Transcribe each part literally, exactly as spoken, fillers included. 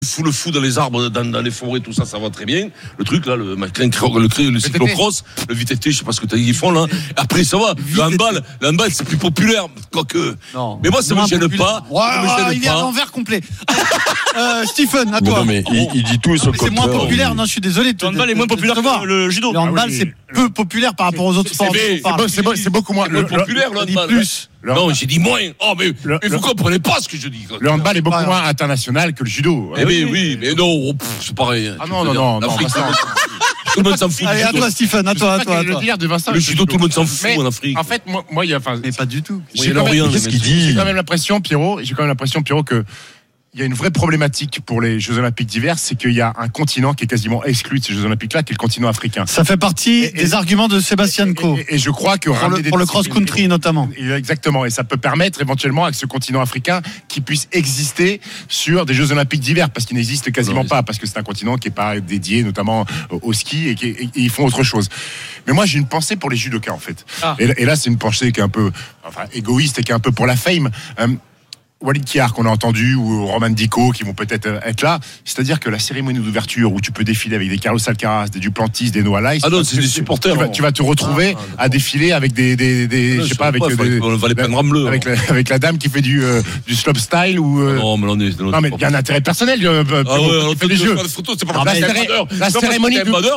Fou le fou dans les arbres, dans, dans les forêts, tout ça, ça va très bien. Le truc là, le, le, le, le cyclocross, le V T T, je sais pas ce que ils font là. Après ça va, le handball, le handball c'est plus populaire, quoique. Non. Mais moi ça me gêne pas. Ouais, ouais, il est à l'envers complet. euh, Stephen, à toi. Non, mais il, il dit tout et son contraire. C'est moins populaire. Non, je suis désolé. Le handball est moins populaire que le judo. Le handball c'est peu populaire par rapport aux autres sports. C'est beaucoup moins populaire le handball. Plus. Le non, j'ai dit moins. Oh, mais, le, mais vous le, comprenez pas ce que je dis. Quoi. Le handball est beaucoup ouais. moins international que le judo. Eh oui, oui, mais non, pff, c'est pareil. Ah non, non, non, non. L'Afrique, non, tout le monde s'en fout. Allez, à toi, Stephen, à toi, à toi. Le judo, tout le monde s'en fout en Afrique. En fait, moi, moi, il y a, enfin, mais pas du tout. J'ai quand même, qu'est-ce qu'il dit ? J'ai quand même l'impression, Pierrot, j'ai quand même l'impression, Pierrot, que il y a une vraie problématique pour les Jeux Olympiques d'hiver, c'est qu'il y a un continent qui est quasiment exclu de ces Jeux Olympiques-là, qui est le continent africain. Ça fait partie et, des et, arguments de Sébastien Coe. Et, et, et je crois que pour le, pour le cross-country notamment. Exactement, et ça peut permettre éventuellement à ce continent africain qui puisse exister sur des Jeux Olympiques d'hiver, parce qu'il n'existe quasiment non, pas, parce que c'est un continent qui n'est pas dédié notamment au ski et, qui, et, et ils font autre chose. Mais moi j'ai une pensée pour les judokas en fait. Ah. Et, et là c'est une pensée qui est un peu enfin, égoïste et qui est un peu pour la fame. Euh, Walid Kiar qu'on a entendu ou Roman Dico qui vont peut-être être là, c'est-à-dire que la cérémonie d'ouverture où tu peux défiler avec des Carlos Alcaraz, des Duplantis, des Noah Lyles, ah non, c'est des supporters. Tu vas, tu vas te retrouver ah, à défiler avec des, des, des non, je sais pas, avec, pas, des, on va les prendre en bleu, avec, la, avec la dame qui fait du, euh, du slopestyle ou. Euh... Non, mais on est. Non, mais il y a un intérêt personnel. Euh, ah ouais, on fait des jeux. Photos, c'est pas la cérémonie. La cérémonie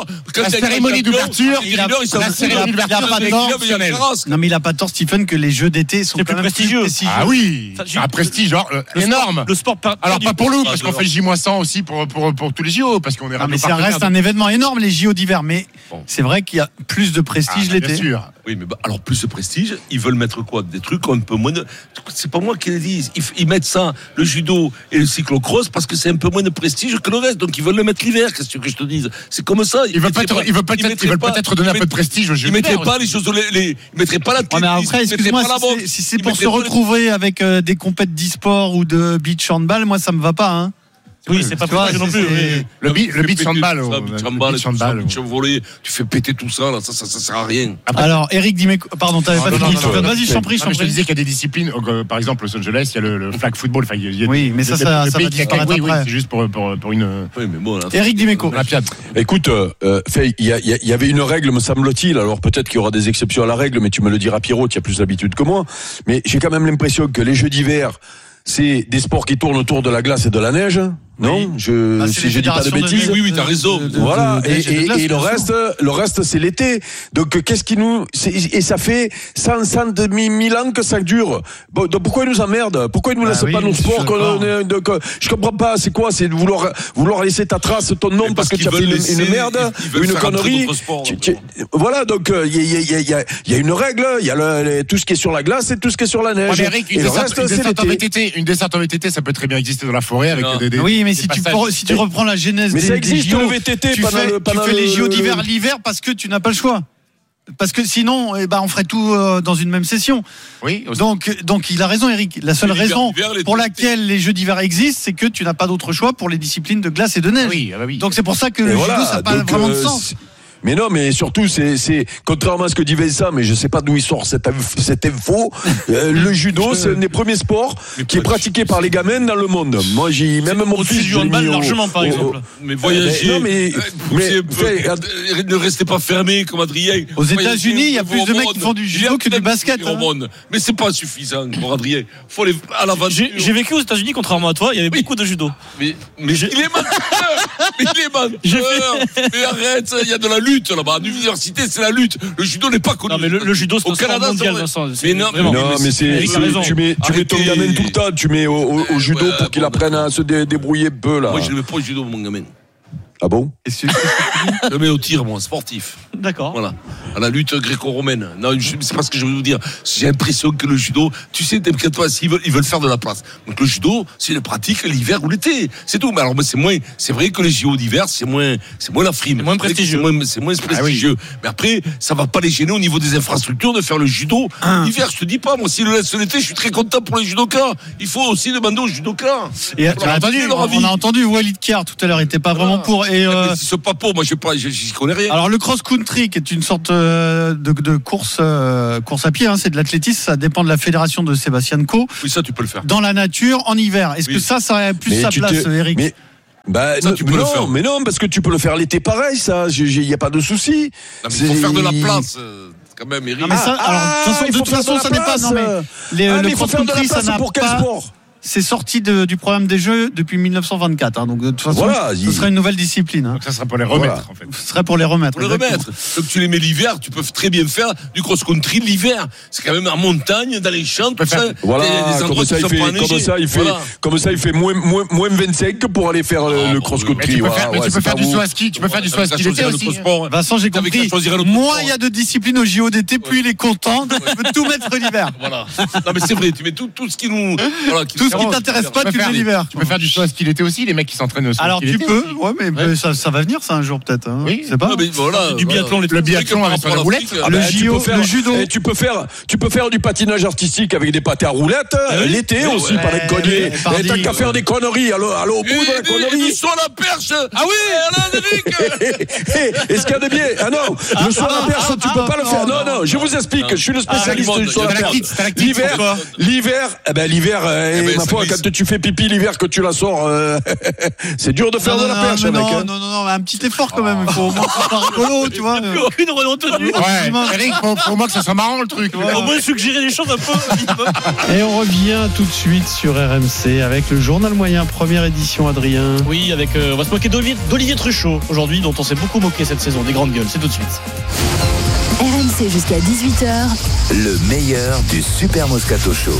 d'ouverture. Il a pas tort. Non, mais il a pas tort, Stephen, que les jeux d'été sont plus prestigieux. Ah oui, un prestige genre énorme. Le sport par, alors pas pour nous parce qu'on fait le J moins cent aussi pour, pour, pour tous les J O parce qu'on est non, mais ça reste de... un événement énorme les J O d'hiver mais bon. C'est vrai qu'il y a plus de prestige ah, l'été. Bien sûr. Oui mais bah, alors plus de prestige, ils veulent mettre quoi des trucs un peu moins de... c'est pas moi qui les dis, ils, ils mettent ça le judo et le cyclocross parce que c'est un peu moins de prestige que le reste donc ils veulent le mettre l'hiver, qu'est-ce que je te dise, c'est comme ça. Ils, ils veulent peut-être ils veulent peut-être ils veulent peut-être donner un peu de prestige aux jeux. Ils mettraient pas les choses les ils mettraient pas la tête. Mais après excuse-moi si c'est pour se retrouver avec des compètes d'e-sport ou de beach handball, moi ça me va pas hein. Oui, c'est pas toi non plus. Le beach, le beach handball, le beach handball, tu voler, tu fais péter tout ça là, ça ça ça sert à rien. Alors Eric Dimeco, pardon, t'avais pas fini. Vas-y, je t'en prie, je t'en prie. Je te disais qu'il y a des disciplines, par exemple Los Angeles, il y a le flag football, enfin il y a oui, mais ça ça ça va disparaître après. C'est juste pour pour pour une. Oui, mais bon. Eric Dimeco. Écoute, il y a il y avait une règle, me semble-t-il. Alors peut-être qu'il y aura des exceptions à la règle, mais tu me le diras, Pierrot, tu as plus l'habitude que moi. Mais j'ai quand même l'impression que les Jeux d'hiver, c'est des sports qui tournent autour de la glace et de la neige. Non, oui. je ah, si je dis pas de bêtises. De, oui, oui, t'as raison. De, de, voilà. De, de, et, et, glace, et le reste, le reste, c'est l'été. Donc, qu'est-ce qui nous et ça fait cent, cent mille ans que ça dure. Bon, donc pourquoi ils nous emmerdent? Pourquoi ils nous ah, laissent oui, pas nos sports? Que, de, que, je comprends pas. C'est quoi? C'est de vouloir vouloir laisser ta trace, ton nom parce, parce que tu as fait une, une merde, une connerie. Sports, tu, tu, voilà. Donc, il y a il y a il y a il y a une règle. Il y a le, tout ce qui est sur la glace et tout ce qui est sur la neige. Ouais, Eric, une descente en V T T, une descente en V T T, ça peut très bien exister dans la forêt avec des. Oui, mais si tu si tu reprends la genèse mais des, ça existe, des J O, le V T T, tu pendant fais, le, pendant tu fais le... les J O d'hiver l'hiver parce que tu n'as pas le choix. Parce que sinon, eh ben, on ferait tout euh, dans une même session. Oui. Donc, donc, il a raison, Eric. La seule raison pour laquelle les Jeux d'hiver existent, c'est que tu n'as pas d'autre choix pour les disciplines de glace et de neige. Oui, ah bah oui. Donc, c'est pour ça que et le voilà, judo, ça n'a pas donc, vraiment euh, de sens. Mais non, mais surtout, c'est, c'est contrairement à ce que dit Vincent, mais je sais pas d'où il sort cette, cette info. euh, le judo, c'est un des premiers sports mais qui est pratiqué par les gamins dans le monde. Moi, j'ai même mon fils du handball largement, par exemple. Mais voyagez. Non, mais, mais, mais ne restez pas fermés comme Adrien. Aux États-Unis, il y a plus de mecs qui font du judo que du basket. Hein. Mais c'est pas suffisant pour Adrien. Faut les à la j'ai, j'ai vécu aux États-Unis, contrairement à toi, il y avait oui. beaucoup de judo. Mais, mais il est menteur. Mais il est menteur. Mais arrête, il y a de la lutte. Là-bas, en université, c'est la lutte. Le judo n'est pas connu. Non, mais le, le judo, c'est au Canada, mondial, Vincent. Mais non, mais, non, mais c'est, c'est tu mets, tu mets ton gamin tout le temps, tu mets au, au, au judo ouais, pour qu'il bon, apprenne à se dé, débrouiller un peu là. Moi, je ne mets pas au judo, mon gamin. Ah bon? Je le mets au tir, moi, sportif. D'accord. Voilà. À la lutte gréco-romaine. Non, je, c'est pas ce que je veux vous dire. J'ai l'impression que le judo, tu sais, t'inquiète pas, s'ils veulent, ils veulent faire de la place. Donc le judo, c'est une pratique l'hiver ou l'été. C'est tout. Mais alors, c'est moins, c'est vrai que les J O d'hiver, c'est moins, c'est moins la frime. C'est moins prestigieux. C'est moins, c'est moins prestigieux. Ah oui. Mais après, ça va pas les gêner au niveau des infrastructures de faire le judo ah. l'hiver. Je te dis pas, moi, s'ils le laissent l'été, je suis très content pour les judokas. Il faut aussi demander aux judokas. Et tu as entendu, on, on a entendu Walid Kiar tout à l'heure, il était pas voilà. vraiment pour. Et euh, c'est pas pour, moi, je sais pas, j'y connais rien. Alors, le cross-country, qui est une sorte de, de course, euh, course à pied, hein, c'est de l'athlétisme, ça dépend de la fédération de Sébastien Coe. Oui, ça, tu peux le faire. Dans la nature, en hiver. Est-ce oui. que ça, ça aurait plus mais sa place, t'es... Eric? mais... Bah, ça, non, tu peux non, le faire. mais non, parce que tu peux le faire l'été pareil, ça. Il y a pas de souci. Non, mais il faut faire de la place. Euh, quand même, Eric. Non, mais ça, Ah, alors, de toute façon, de toute façon, ça n'est pas. Non, mais les, ah, le mais il faut faire de la cross-country, ça place n'a pour quel pas. sport? C'est sorti de, du programme des Jeux depuis mille neuf cent vingt-quatre. Hein, donc de toute façon, Voilà, ce il- serait une nouvelle discipline. Hein. Donc ça sera pour les remettre Voilà. en fait. Ce serait pour les remettre. Pour les exactement. remettre. Donc tu les mets l'hiver, tu peux très bien faire du cross-country l'hiver. C'est quand même en montagne, dans les champs, tout ça. Voilà, Il y a des endroits comme ça, qui il sont fait, pas comme enneigés. ça, il fait, Voilà. comme ça, il fait moins, moins, moins vingt-cinq pour aller faire le, Ah, le bon, cross-country. Mais tu peux voilà, faire, mais ouais, tu peux c'est faire pas du vous. saut à ski, tu peux faire du saut à ski T'as l'été choisi aussi. un autre sport. Vincent, j'ai T'avais qu'à compris. choisir un autre Moins sport. il y a de disciplines au J O d'été, plus il est content. Il veut tout mettre l'hiver. Voilà. Non, mais c'est vrai, tu mets tout, tout ce qui nous. Voilà, Tout ce qui t'intéresse pas, Tu peux tu le faire mets des- l'hiver. Tu peux faire du saut à ski l'été aussi, les mecs qui s'entraînent au saut à Alors ski tu l'été peux, aussi. ouais, mais Ouais. ça, ça va venir ça un jour peut-être. Hein. Oui. Je sais pas. Non, mais voilà, Du biathlon, voilà. les Le biathlon avec la roulette. Ah, Le ben, J O, tu peux faire, le judo. eh, tu peux faire, tu peux faire du patinage artistique avec des patins à roulettes oui. l'été Ouais, aussi, ouais. pas les conneries. Ouais, pardi, Eh, T'as qu'à ouais. faire des conneries, allô, allô, au bout Et, de la et, et connerie. du saut à la perche. Ah oui, Alain Eric. Et ce qu'il y a de bien, ah non, le saut à la perche, tu peux pas le faire. Non, non, je vous explique, je suis le spécialiste Ah, du saut à la stalactite, perche. stalactite, L'hiver, pourquoi l'hiver, eh ben l'hiver, euh, Eh ben, ma ça foi, glisse. quand tu fais pipi l'hiver, que tu la sors, euh, c'est dur de faire Non, de non, la perche, non, mec. non, hein. non, non, non, un petit effort quand même. Il faut au moins que ce soit rigolo, tu vois. Aucune retenue. Ouais, Eric, faut, faut au moins que ça soit marrant le truc. Au moins suggérer des choses un peu. Et on revient tout de suite sur R M C avec le journal moyen, première édition, Adrien. Oui, avec, euh, on va se moquer d'Olivier, d'Olivier Truchot aujourd'hui, dont on s'est beaucoup moqué cette saison, des grandes gueules. C'est tout de suite. R M C jusqu'à dix-huit heures. Le meilleur du Super Moscato Show.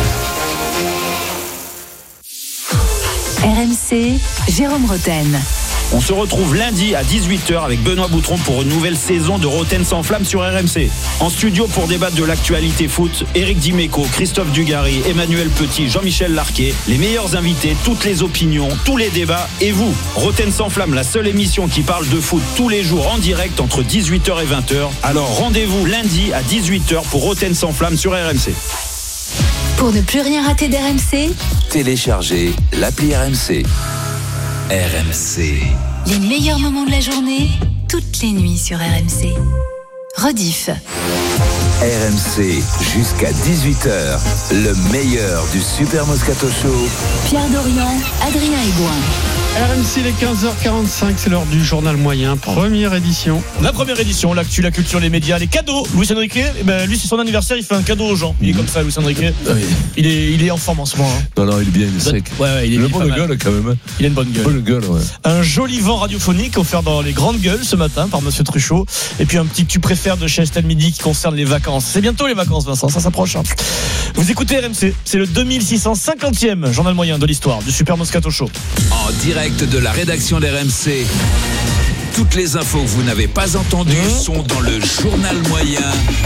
R M C, Jérôme Roten. On se retrouve lundi à dix-huit heures avec Benoît Boutron pour une nouvelle saison de Roten sans flamme sur R M C. En studio pour débattre de l'actualité foot, Éric Dimeco, Christophe Dugarry, Emmanuel Petit, Jean-Michel Larquet, les meilleurs invités, toutes les opinions, tous les débats et vous. Roten sans flamme, la seule émission qui parle de foot tous les jours en direct entre dix-huit heures et vingt heures. Alors rendez-vous lundi à dix-huit heures pour Roten sans flamme sur R M C. Pour ne plus rien rater d'R M C, Téléchargez l'appli R M C. R M C. les meilleurs moments de la journée, toutes les nuits sur R M C. Rediff. R M C jusqu'à dix-huit heures. Le meilleur du Super Moscato Show. Pierre Dorian, Adrien Aigouin. R M C, il est quinze heures quarante-cinq, c'est l'heure du journal moyen, première édition. La première édition, l'actu, la culture, les médias, les cadeaux. Luis Enrique, eh ben, lui, c'est son anniversaire, il fait un cadeau aux gens. Il est comme ça, Luis Enrique. Il est, il est en forme en ce moment. Hein. Non, non, il est bien, il est sec. Ouais, ouais, il est Il a il est une pas bonne mal. gueule quand même. Il a une bonne gueule. Bonne gueule, ouais. Un joli vent radiophonique offert dans les grandes gueules ce matin par Monsieur Truchot. Et puis un petit tu préfères de chez Estelle Midi qui concerne les vacances. C'est bientôt les vacances, Vincent, ça s'approche. Hein. Vous écoutez R M C, c'est le deux mille six cent cinquantième journal moyen de l'histoire du Super Moscato Show. En direct de la rédaction d'R M C. Toutes les infos que vous n'avez pas entendues sont dans le journal moyen.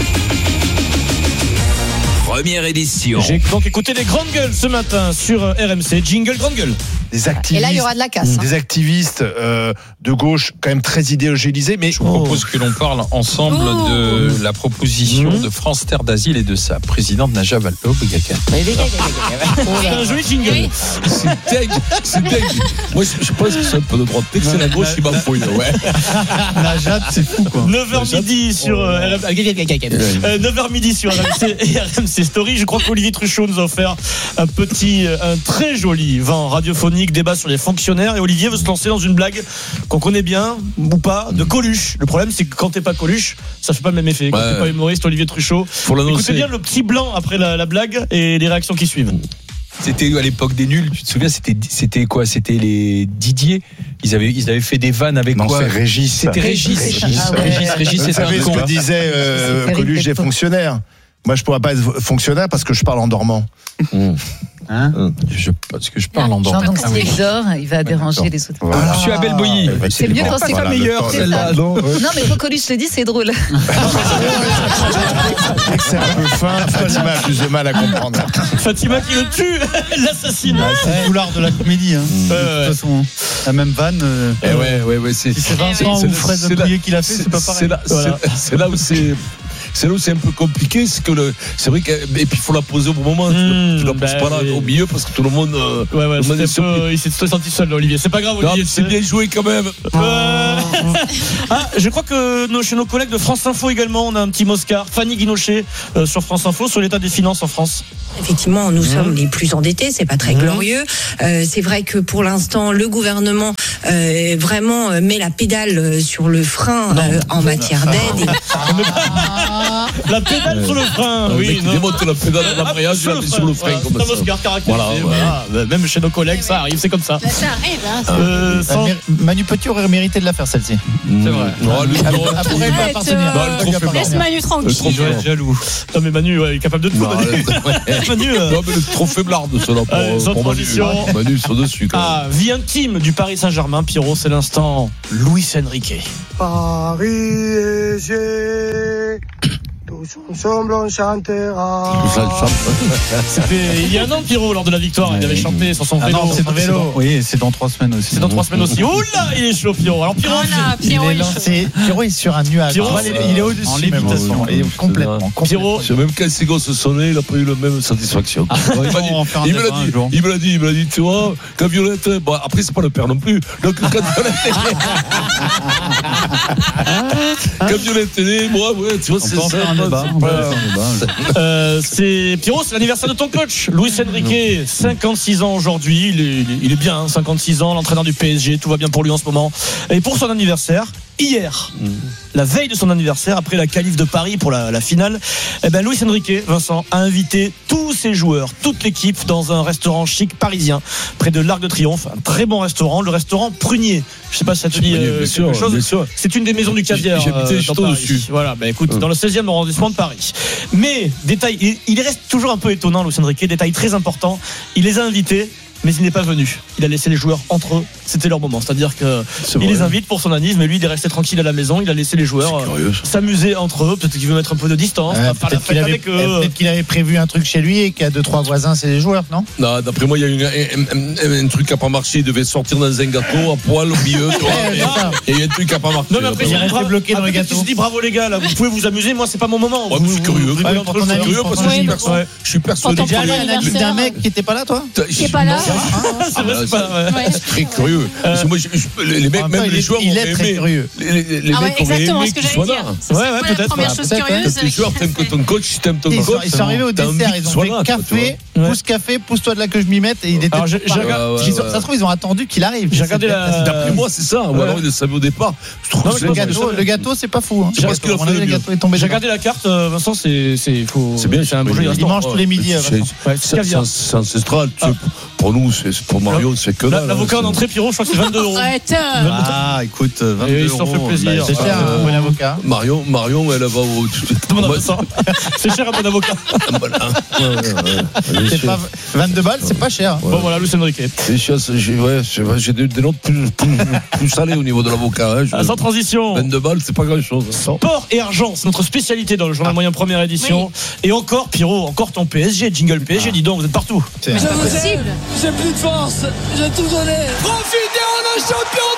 Première édition. J'ai donc écouté les grandes gueules ce matin sur R M C. Jingle grande gueule. Des activistes, Et là, il y aura de la casse. hein. des activistes euh, de gauche quand même très idéogélisés, mais Je vous propose que l'on parle ensemble Oh. de la proposition de France Terre d'Asile et de sa présidente Najat Vallaud-Belkacem. C'est un joli jingle. Oui. C'est dingue, c'est dingue. Moi, je je pense que c'est un peu de droite. Dès que c'est la gauche, il m'embrouille. Ouais. La Jade, c'est fou quoi. neuf heures midi sur euh, R M C. Euh, neuf heures midi sur R M C et R M C Story. Je crois qu'Olivier Truchot nous a offert un petit, euh, un très joli vent radiophonique, débat sur les fonctionnaires. Et Olivier veut se lancer dans une blague qu'on connaît bien ou pas, de Coluche. Le problème, c'est que quand t'es pas Coluche, ça fait pas le même effet. Quand Ouais. t'es pas humoriste, Olivier Truchot. Faut l'annoncer. Écoutez bien le petit blanc après la, la blague et les réactions qui suivent. C'était à l'époque des nuls, tu te souviens, c'était c'était quoi? C'était les Didier. Ils avaient ils avaient fait des vannes avec non, quoi? c'est Régis. C'était Régis. Régis. Régis, Ah ouais. Régis, Régis, Vous c'était savez un ce con. que disait euh, C'est Coluche des terrible. fonctionnaires. Moi, je pourrais pas être fonctionnaire parce que je parle en dormant. Hein Je, parce que je parle en Genre, dormant. donc Ah oui. s'il dort, il va déranger les autres. Voilà. Je suis Abel Boilly. Eh ben, C'est mieux bon, quand c'est voilà, pas le meilleur, temps- c'est celle-là, ça. non, ouais. Non, mais quand Coluche le dit, c'est drôle. Dès que c'est un peu fin, Fatima a plus de mal à comprendre. Fatima qui le tue, l'assassine. Ah, c'est le foulard de la comédie. Hein. Ouais, ouais. De toute façon, la même vanne. euh, Eh ouais, ouais, ouais, c'est. Si c'est Vincent c'est- ou c'est- Fred c'est Bouillet qui l'a fait, c'est pas C'est pareil. là, Voilà. c'est- c'est là où c'est. c'est là où c'est un peu compliqué, c'est que le, c'est vrai que, et puis il faut la poser au bon moment. Mmh, tu la poses bah, pas là oui. au milieu parce que tout le monde. Euh, ouais, ouais, le monde est peu, il s'est senti seul, Olivier. C'est pas grave, Olivier. Non, c'est bien joué quand même. Euh... ah, je crois que nos, chez nos collègues de France Info également, on a un petit Moscar. Fanny Guinochet euh, sur France Info sur l'état des finances en France. Effectivement, nous mmh. sommes les plus endettés, c'est pas très mmh. glorieux. Euh, c'est vrai que pour l'instant, le gouvernement euh, vraiment euh, met la pédale sur le frein euh, en matière d'aide. Et... la pédale sur le frein, euh, oui. Il démonte la pédale de l'embrayage, il la met sur le frein. C'est un Oscar caractérisé. Voilà, voilà. Même chez nos collègues, ça arrive, c'est comme ça. Bah, ça arrive, hein. Euh, sans... Manu Petit aurait mérité de la faire celle-ci. Mmh. C'est vrai. Non, lui, après, après, il va appartenir. Euh... Laisse Manu tranquille. Il est jaloux. Non, mais Manu, ouais, il est capable de tout. Non, Manu, euh... non, mais le trop faiblard de cela pour, Allez, pour Manu. Manu sont dessus. Quand ah, vie intime du Paris Saint-Germain, Pierrot, c'est l'instant Luis Enrique. Paris et j'ai tous ensemble on chantera. C'était il y a un an, Pierrot, lors de la victoire, il avait chanté sur son vélo. Ah non, c'est, vélo. c'est dans, oui, c'est dans trois semaines aussi. C'est dans trois semaines aussi. Oh là, il est chaud, Pierrot. Alors Pierrot, voilà, Pierrot, il est lancé. Pierrot est sur un nuage. Pierrot, il, est, il est au-dessus en lévitation. Oui, oui, complètement. Pierrot, c'est même quand ses gosses sonnaient, il a pas eu la même satisfaction. Ah, il, m'a dit, il me l'a dit, il me l'a dit, il me l'a dit, tu vois, quand Violette, bon, après c'est pas le père non plus. Donc quand Violette quand Violette est née, moi, ouais, tu vois, c'est ça. Euh, c'est Pierrot, c'est l'anniversaire de ton coach, Luis Enrique, cinquante-six ans aujourd'hui. Il est, il est bien, hein, cinquante-six ans, l'entraîneur du P S G, tout va bien pour lui en ce moment. Et pour son anniversaire, hier, mmh. la veille de son anniversaire, après la qualif de Paris pour la, la finale, eh ben Luis Enrique, Vincent, a invité tous ses joueurs, toute l'équipe dans un restaurant chic parisien, près de l'Arc de Triomphe, un très bon restaurant, le restaurant Prunier. Je sais pas si ça te dit euh, quelque sûr, chose. C'est une des maisons du caviar. J'ai habité juste euh, au-dessus. Voilà, bah écoute, mmh. dans le seizième arrondissement de Paris. Mais détail, il, il reste toujours un peu étonnant, Luis Enrique. Détail très important, il les a invités, mais il n'est pas venu. Il a laissé les joueurs entre eux. C'était leur moment. C'est-à-dire qu'il les invite pour son anniv, mais lui, il est resté tranquille à la maison. Il a laissé les joueurs euh, s'amuser entre eux. Peut-être qu'il veut mettre un peu de distance. Euh, peut-être, qu'il avait, peut-être qu'il avait prévu un truc chez lui et qu'il y a deux, trois voisins, c'est les joueurs, non? Non, d'après moi, il y a eu un, un, un, un truc qui n'a pas marché. Il devait sortir dans un gâteau à poil au milieu. Et il y a un truc qui n'a pas marché. Non, mais après, il est resté bloqué dans le gâteau. Il se dit bravo les gars, là, vous pouvez vous amuser. Moi, c'est pas mon moment. Ouais, je suis curieux. Je suis persuadé. Déjà allé à la vie d'un mec qui n'était pas là, toi? Qui n'est pas là. C'est pas, ouais. très curieux. Euh, Parce que moi, je, je, les, les mecs, même les, les joueurs, il est très curieux. Les, les, les ah mecs ouais, exactement auraient ce que aimé j'allais dire. Ça, ouais, ouais, peut-être. Première chose curieuse. Les joueurs t'aimes que ton coach, si t'aimes ton coach. Ils sont arrivés au dessert, ils ont fait café, pousse café, pousse-toi de là que je m'y mette. Et il était. Ça se trouve, ils ont attendu qu'il arrive. J'ai regardé la. D'après moi, c'est ça. Ou alors, ils le savaient au départ. Le gâteau, c'est pas fou. Je pense qu'il a fait le gâteau est tombé. J'ai regardé la carte, Vincent, c'est bien. C'est un beau jeu. Il mange tous les midis. C'est ancestral. Pour nous, pour Mario, c'est que là. L'avocat en entrée, Pierrot, je crois que c'est vingt-deux euros. Arrête. Ah, écoute, vingt-deux euros. Ils s'en fait plaisir. C'est cher, un bon avocat. Marion, Marion, elle va au. C'est cher un bon avocat. C'est pas vingt-deux balles, c'est pas cher. Bon, voilà, Luis Enrique. J'ai des notes plus salées au niveau de l'avocat. Sans transition. vingt-deux balles, c'est pas grand-chose. Sport et argent, c'est notre spécialité dans le journal moyen première édition. Et encore, Pierrot, encore ton P S G, jingle P S G, dis donc, vous êtes partout. C'est impossible. J'ai plus de force, j'ai tout donné. Profitez, on est champion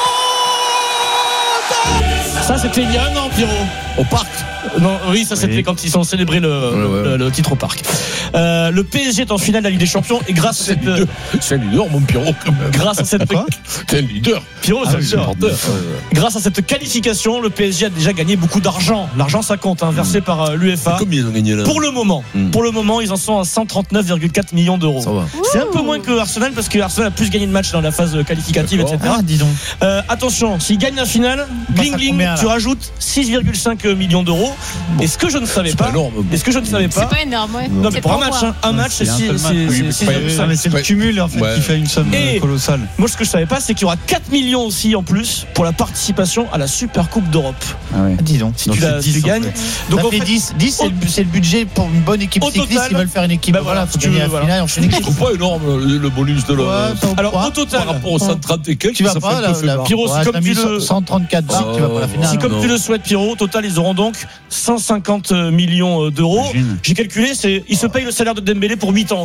d'Europe. Ça, c'était il y a un an, Pierrot, au parc. Non, oui, ça c'était oui. quand ils ont célébré le, ouais, ouais. le, le titre au parc. Euh, le P S G est en finale de la Ligue des Champions et grâce c'est à cette. Leader. C'est un leader, mon Pierrot, quand même. Grâce à cette. Quoi c'est un leader. Pierrot, c'est ah, un leader. Grâce à cette qualification, le P S G a déjà gagné beaucoup d'argent. L'argent, ça compte, hein, versé mmh. par euh, l'U F A. Combien ils ont gagné là? Pour le moment, mmh. pour le moment, ils en sont à cent trente-neuf virgule quatre millions d'euros. Ça va. C'est un peu moins que Arsenal parce que Arsenal a plus gagné de matchs dans la phase qualificative, D'accord. et cetera. Ah, dis donc. Euh, attention, s'ils gagnent la finale, bling bling, tu rajoutes six virgule cinq millions d'euros. Bon. Et ce que je ne savais pas, est-ce que je ne savais pas, c'est pas énorme, ouais. Non, mais pour un match, hein, un match, c'est c'est le cumul en fait qui fait une somme colossale. Moi, ce que je savais pas, c'est qu'il y aura quatre millions aussi en plus pour la participation à la Super Coupe d'Europe. Ah ouais. Dis donc. Si donc tu, la, dix, tu gagnes, donc ça fait dix, dix c'est, le, c'est le budget pour une bonne équipe cycliste. Ils veulent faire une équipe. Bah voilà, faut gagner la finale. On fait une équipe. Je trouve pas énorme le bonus de l'Europe. Alors au total, par rapport aux cent trente et quelques, tu vas pas la Pierrot, si comme tu le cent trente-quatre barres, tu vas pas la finale. Si comme tu le souhaites, Pierrot, au total, ils auront donc cent cinquante millions d'euros. J'ai calculé, c'est ils se payent le salaire de Dembélé pour huit ans encore.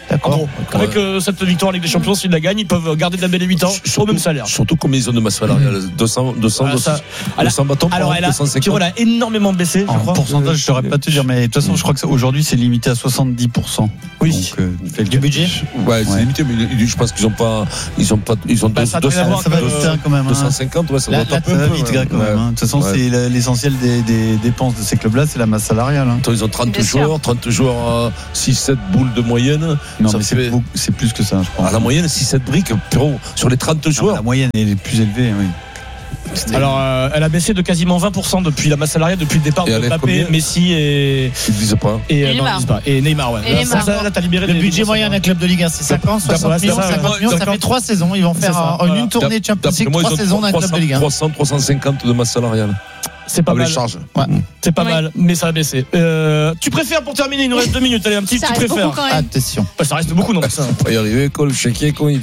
D'accord. Bon, avec euh, cette victoire en Ligue des Champions, s'ils la gagnent, ils peuvent garder de la belle huit ans au même salaire. Surtout combien ils ont de masse salariale, deux cents, deux cents, Ah, ça- deux cents bâtons par Alors, an, elle a, deux cent cinquante. Pierrot, elle a énormément baissé, je En crois. pourcentage, je saurais pas te dire, mais de toute façon, je crois que aujourd'hui, c'est limité à soixante-dix pour cent. Oui. Donc, euh, fais le Du budget. Ouais, c'est Ouais. limité, mais je pense qu'ils ont pas, ils ont pas, ils ont Bah, deux- ça doit deux cents, avoir Ça va deux vite cents, hein, quand même. deux hein. cent cinquante, ouais, ça Là, doit là, taper ça un va peu. vite ouais. gars, quand même. hein. De toute façon, Ouais. c'est la- l'essentiel des, des dépenses de ces clubs-là, c'est la masse salariale. hein. Attends, ils ont trente Bien sûr. joueurs, trente joueurs à six sept boules de moyenne. Non, Ça mais c'est fait- beaucoup- c'est plus que ça, je pense. À la moyenne, six sept briques, Pierrot, sur les trente Non, joueurs. La moyenne est plus élevée, oui. Alors, euh, elle a baissé de quasiment vingt pour cent depuis la masse salariale, depuis le départ Et de elle est Mbappé, combien Messi et. Ils ne disent pas. Et, euh, Et non, Neymar. ils disent pas. Et Neymar, ouais. Et Là, Neymar. ça, ça, là, t'as libéré Le des- budget des- moyen d'un club de Ligue un, c'est cinquante, D'après- soixante millions, d'après- cinquante millions. Ça d'après- fait trois saisons. Ils vont faire C'est ça, un- voilà. une tournée de Champions League, moi, ils trois ont saisons d'un club de Ligue un. trois cents, trois cent cinquante de masse salariale. C'est pas Avec mal. les charges. Ouais. C'est pas Oui. mal, mais ça a baissé. Euh, tu préfères, pour terminer, il nous reste deux minutes. Allez, un petit Ça tu reste préfères. beaucoup quand même. Attention. Bah, ça reste beaucoup, non ça. On va y arriver, quoi, le chéquier, quoi, il...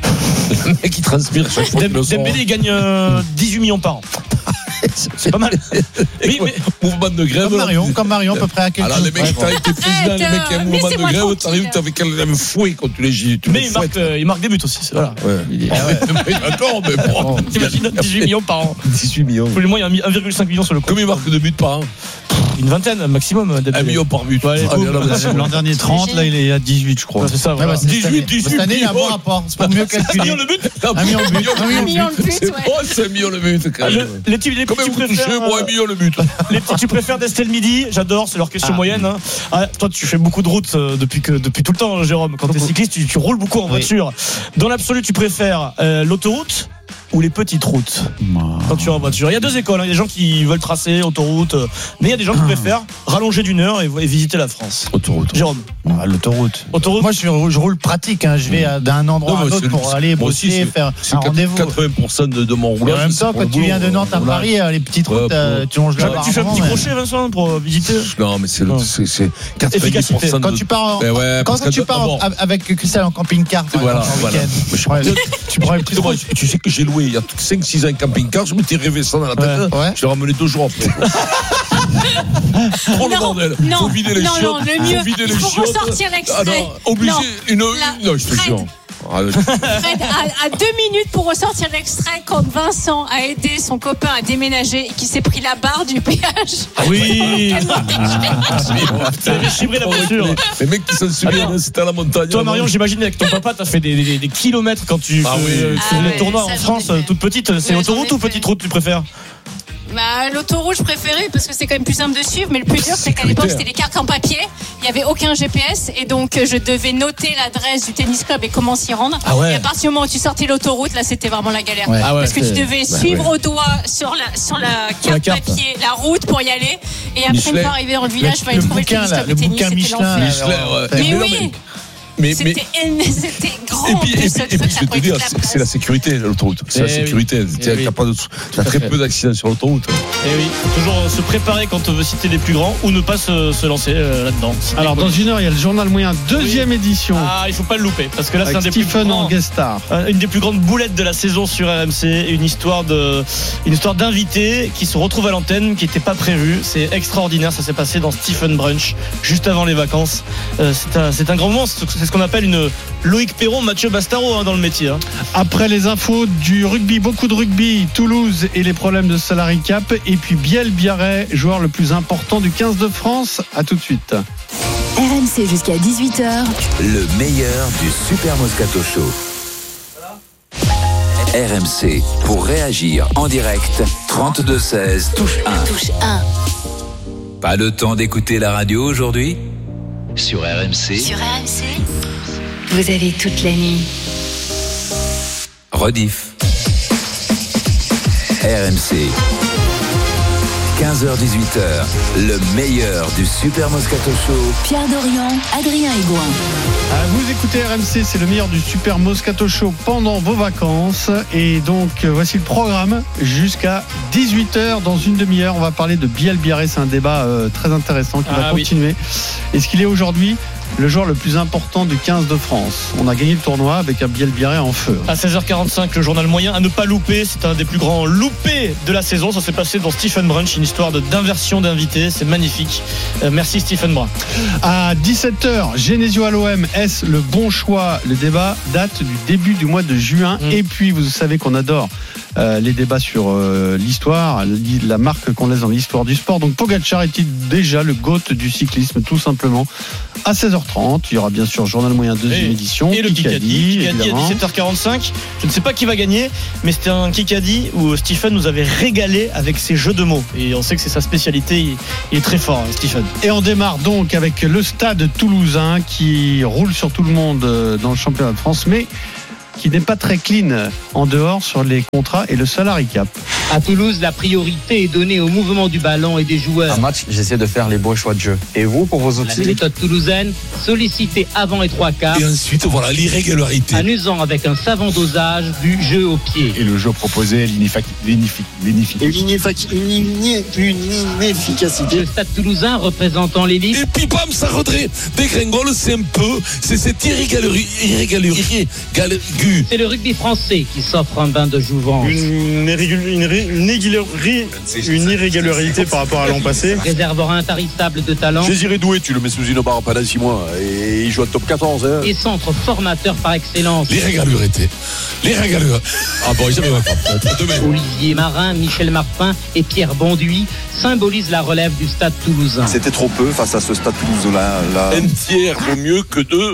le mec qui transpire chaque fois qu'il le sort. Dembélé, il gagne euh, dix-huit millions par an. C'est pas mal. Oui, mais Mouvement de grève. Comme Marion, comme Marion, à peu près à quel Alors, chose les mecs, près, t'as été président, les mecs qui ont un mouvement de laissez-moi grève, tranquille. t'arrives, t'avais un fouet quand tu les gis. tu mais les il marque, fouettes. euh, il marque des buts aussi. c'est- Voilà. Ouais. Ah ouais. Mais D'accord, mais bon. T'imagines dix-huit millions par an. dix-huit millions. Pour le moins, il y a un virgule cinq million sur le compte. Combien il marque de buts par an? Une vingtaine maximum. Dembélé. Un million par but. Ouais, allez, Ah, boum. bien, là, là, L'an dernier trente, là il est à dix-huit, je crois. Ouais, c'est ça. Ouais, Voilà. bah, c'est cette dix-huit, année. dix-huit, Cette année, il a un bon millions. rapport. C'est pour mieux Un million calculer. le but. Un million de but. Un million Un de million but. de but, C'est ouais. bon, c'est un million le but, quand Ah, même. le- Les petits, les Combien petits vous touchez, préfères, moi, un euh, million le but. les petits, tu préfères d'Estelle Midi, j'adore, c'est leur question Ah. moyenne. Hein. Ah, toi, tu fais beaucoup de routes euh, depuis que depuis tout le temps, Jérôme. Quand tu es cycliste, tu, tu roules beaucoup en Oui. voiture. Dans l'absolu, tu préfères euh, l'autoroute ou les petites routes quand tu es en voiture. Il y a deux écoles. hein. Il y a des gens qui veulent tracer autoroute, euh, mais il y a des gens qui préfèrent rallonger d'une heure et, et visiter la France. Autoroute. Jérôme, Ah, l'autoroute. autoroute. Moi, je, je roule pratique. hein. Je vais à- d'un endroit Non, à mais l'autre c'est- pour aller moi aussi, bosser, c'est- faire C'est un rendez-vous. quatre-vingts pour cent de, de mon Mais roulage. en même c'est temps, pour quand le tu viens de boulot, Nantes à roulage. Paris, euh, les petites Ouais, routes, euh, pour- tu longes la Jamais barre. tu fais un avant, petit mais- crochet, Vincent, pour euh, visiter. Non, mais c'est le- Non. c'est c'est quatre-vingt-dix pour cent de. Quand tu pars, en- Eh ouais, quand, parce quand que tu pars en- d'abord- avec Christelle en camping-car, par Voilà, exemple, en voilà. week-end, Mais je- ouais, tu prends une petite Moi, route. tu sais que j'ai loué il y a cinq six ans un camping-car, je m'étais rêvé ça dans la tête. Ouais, ouais. Je l'ai ramené deux jours après. Trop le Non, bordel. non, Faut vider les non, chiottes. non, le mieux, faut vider les il faut chiottes. ressortir l'extrait. Ah non, obligé. Non, Une, la- une- non, je te Fred. jure. Ah, je- Fred, à, à deux minutes pour ressortir l'extrait quand Vincent a aidé son copain à déménager et qui s'est pris la barre du péage. Oui. Ça avait chibré la voiture. Les mecs qui s'en souviennent, c'était à la montagne. Toi, Marion, j'imagine avec ton papa, t'as fait des, des, des kilomètres quand tu Ah fais, oui. euh, tu fais Ah les ouais, tournois ça, en j'en France, ai fait. toute petite. C'est Ouais, autoroute j'en ai ou petite fait. route tu préfères? Bah, l'autoroute, je préférais parce que c'est quand même plus simple de suivre, mais le plus dur, c'est qu'à l'époque, c'était des cartes en papier. Il n'y avait aucun G P S et donc euh, je devais noter l'adresse du tennis club et comment s'y rendre. Ah ouais. Et à partir du moment où tu sortais l'autoroute, là, c'était vraiment la galère. Ouais. Ah ouais, parce que tu c'est- devais bah suivre ouais. au doigt sur la, sur la Sur la carte carte. papier la route pour y aller. Et après, Michelin. une fois arrivé dans le village, il fallait Le trouver bouquin, le tennis là, club le de tennis. bouquin C'était Michelin. l'enfer. Michelin, ouais. Mais Mais non, oui, Mais, mais, c'était énorme, c'était grand. et puis, en plus, et puis, ce et puis, truc, je ça vais te prenait dire, toute la c'est place. c'est la sécurité, l'autoroute. C'est la Eh oui. sécurité. Eh T'as oui. capable de- t'as à très fait. peu d'accidents sur l'autoroute. Et oui, faut toujours euh, se préparer quand on veut citer les plus grands ou ne pas se, se lancer euh, là-dedans. Alors dans une heure, il y a le journal moyen, deuxième édition. Ah, il faut pas le louper parce que là, c'est un Avec des plus Stephen grands. en guest star. Euh, Une des plus grandes boulettes de la saison sur R M C, et une histoire de, une histoire d'invités qui se retrouvent à l'antenne, qui n'était pas prévu. C'est extraordinaire, ça s'est passé dans Stephen Brunch juste avant les vacances. Euh, c'est un, c'est un grand moment. C'est c'est ce qu'on appelle une Loïc Perron, Mathieu Bastaro hein, dans le métier. Hein. Après les infos du rugby, beaucoup de rugby, Toulouse et les problèmes de salary cap, et puis Biel Biarret, joueur le plus important du quinze de France. À tout de suite. R M C jusqu'à dix-huit heures. Le meilleur du Super Moscato Show. R M C, pour réagir en direct, trente-deux seize, touche un. Touche un. Pas le temps d'écouter la radio aujourd'hui? Sur R M C, Sur R M C, vous avez toute la nuit. rediff. R M C, quinze heures dix-huit heures, le meilleur du Super Moscato Show. Pierre Dorian, Adrien Aigouin. Ah, vous écoutez R M C, c'est le meilleur du Super Moscato Show pendant vos vacances. Et donc, euh, voici le programme jusqu'à dix-huit heures. Dans une demi-heure, on va parler de Biel Biarret. C'est un débat euh, très intéressant qui Ah va oui. continuer. Est-ce qu'il est aujourd'hui le joueur le plus important du quinze de France. On a gagné le tournoi avec un Biel Biarré en feu. À seize heures quarante-cinq, le journal moyen à ne pas louper. C'est un des plus grands loupés de la saison. Ça s'est passé dans Stephen Brunch, une histoire de, d'inversion d'invités. C'est magnifique. Euh, merci Stephen Brun. À dix-sept heures, Genesio à l'O M, est-ce le bon choix? Le débat date du début du mois de juin. Mmh. Et puis, vous savez qu'on adore euh, les débats sur euh, l'histoire, la marque qu'on laisse dans l'histoire du sport. Donc, Pogacar est-il déjà le GOAT du cyclisme, tout simplement? À seize heures trente, il y aura bien sûr Journal Moyen deuxième et, édition. Et le Kikadi, Kikadi à dix-sept heures quarante-cinq. Je ne sais pas qui va gagner, mais c'était un Kikadi où Stephen nous avait régalé avec ses jeux de mots. Et on sait que c'est sa spécialité. Il, il est très fort, Stephen. Et on démarre donc avec le Stade Toulousain qui roule sur tout le monde dans le championnat de France, mais qui n'est pas très clean en dehors sur les contrats et le salary cap. À Toulouse, la priorité est donnée au mouvement du ballon et des joueurs. Un match, j'essaie de faire les bons choix de jeu. Et vous, pour vos outils? La méthode toulousaine, sollicitée avant les trois quarts. Et ensuite, voilà l'irrégularité. En usant avec un savant dosage du jeu au pied. Et le jeu proposé, l'inefficacité. Le Stade Toulousain représentant l'élite. Et puis bam, ça redresse. Dégringole, c'est un peu, c'est cette irrégularité. C'est le rugby français qui s'offre un bain de jouvence. Une, irrégul... une, irré... une, irrégul... une irrégularité par rapport à l'an passé. Réservoir intarissable de talent. Désiré Doué, tu le mets sous une barre pendant six mois et il joue à top quatorze. Hein. Et centre formateur par excellence. L'irrégularité. L'irrégularité. Ah bon, jamais pas. Olivier Marin, Michel Martin et Pierre Bonduit symbolisent la relève du Stade Toulousain. C'était trop peu face à ce Stade Toulousain. Là. Un tiers vaut mieux que deux.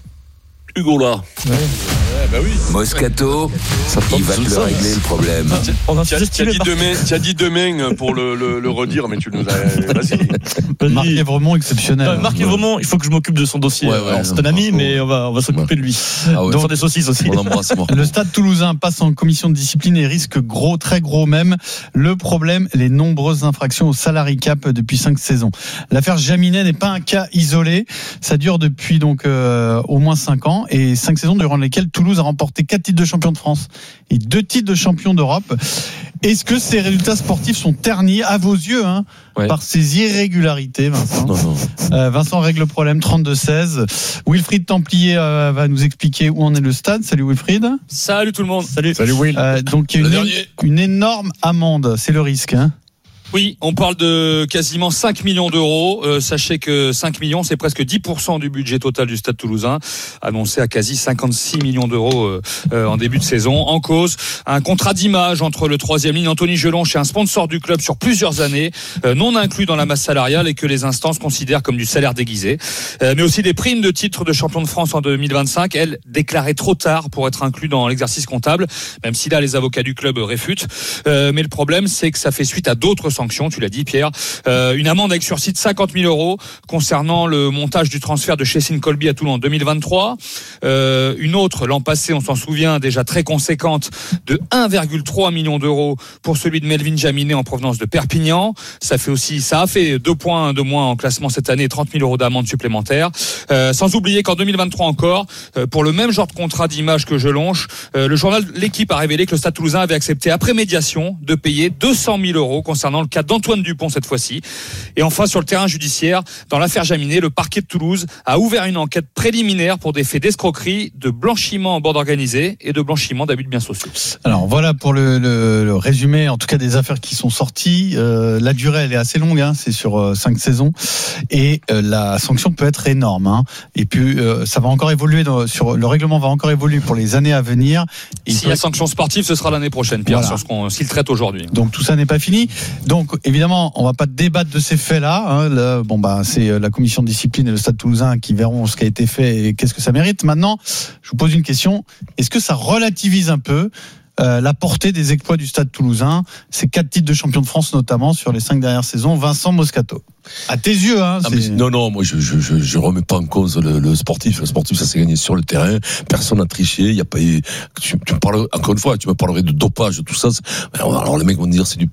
Hugo là. Ouais. Bah oui. Moscato, il va te le régler le problème. On a tu as, tu as dit demain, tu as dit demain pour le, le, le redire, mais tu nous as. Vas-y. Marc est vraiment exceptionnel. Non, Marc est vraiment. Il faut que je m'occupe de son dossier. Ouais, ouais, Alors, c'est un ami, mais on va, on va s'occuper ouais. de lui. Ah ouais. Donc, des saucisses aussi. On embrasse, le Stade Toulousain passe en commission de discipline et risque gros, très gros même. Le problème, les nombreuses infractions au salary cap depuis cinq saisons. L'affaire Jaminet n'est pas un cas isolé. Ça dure depuis donc euh, au moins cinq ans et cinq saisons durant lesquelles Toulouse a remporté quatre titres de champion de France et deux titres de champion d'Europe. Est-ce que ces résultats sportifs sont ternis à vos yeux hein, ouais. par ces irrégularités, Vincent? Non, non. Euh, Vincent règle le problème, trente-deux seize. Wilfried Templier euh, va nous expliquer où en est le stade. Salut Wilfried. Salut tout le monde. Salut. Salut Will. Euh, donc il y a une, une énorme amende, c'est le risque. Hein. Oui, on parle de quasiment cinq millions d'euros. Euh, sachez que cinq millions, c'est presque dix pour cent du budget total du Stade Toulousain, annoncé à quasi cinquante-six millions d'euros euh, euh, en début de saison. En cause, un contrat d'image entre le troisième ligne Anthony Gelonche et un sponsor du club sur plusieurs années, euh, non inclus dans la masse salariale et que les instances considèrent comme du salaire déguisé. Euh, mais aussi des primes de titre de champion de France en deux mille vingt-cinq, elles déclarées trop tard pour être inclus dans l'exercice comptable, même si là les avocats du club réfutent. Euh, mais le problème, c'est que ça fait suite à d'autres sanctions, tu l'as dit Pierre, euh, une amende avec sursis de cinquante mille euros concernant le montage du transfert de Chessine Colby à Toulon en deux mille vingt-trois, euh, une autre l'an passé, on s'en souvient, déjà très conséquente, de un virgule trois million d'euros pour celui de Melvin Jaminet en provenance de Perpignan. Ça fait aussi, ça a fait deux points de moins en classement cette année, trente mille euros d'amende supplémentaire. Euh, sans oublier qu'en deux mille vingt-trois encore, euh, pour le même genre de contrat d'image que Gelonche, euh, le journal L'Équipe a révélé que le Stade Toulousain avait accepté après médiation de payer deux cent mille euros concernant le cas d'Antoine Dupont cette fois-ci. Et enfin, sur le terrain judiciaire, dans l'affaire Jaminet, le parquet de Toulouse a ouvert une enquête préliminaire pour des faits d'escroquerie, de blanchiment en bande organisée et de blanchiment d'abus de biens sociaux. Alors voilà pour le, le, le résumé, en tout cas des affaires qui sont sorties. Euh, la durée, elle est assez longue, hein, c'est sur euh, cinq saisons, et euh, la sanction peut être énorme. Hein. Et puis euh, ça va encore évoluer, dans, sur le règlement va encore évoluer pour les années à venir. S'il y a sanction sportive, ce sera l'année prochaine, Pierre, voilà. Sur ce qu'on s'il traite aujourd'hui. Donc tout ça n'est pas fini. Donc évidemment, on va pas débattre de ces faits-là. Hein. Le, bon bah c'est la commission de discipline et le Stade Toulousain qui verront ce qui a été fait et qu'est-ce que ça mérite. Maintenant, je vous pose une question. Est-ce que ça relativise un peu euh, la portée des exploits du Stade Toulousain, ces quatre titres de champion de France notamment sur les cinq dernières saisons? Vincent Moscato. À tes yeux, hein. Ah, mais, non, non, moi je, je, je, je remets pas en cause le, le sportif. Le sportif, ça s'est gagné sur le terrain. Personne n'a triché. Il y a pas eu. Tu, tu me parles encore une fois. Tu me parlerais de dopage, tout ça. Alors les mecs vont me dire c'est du dopage.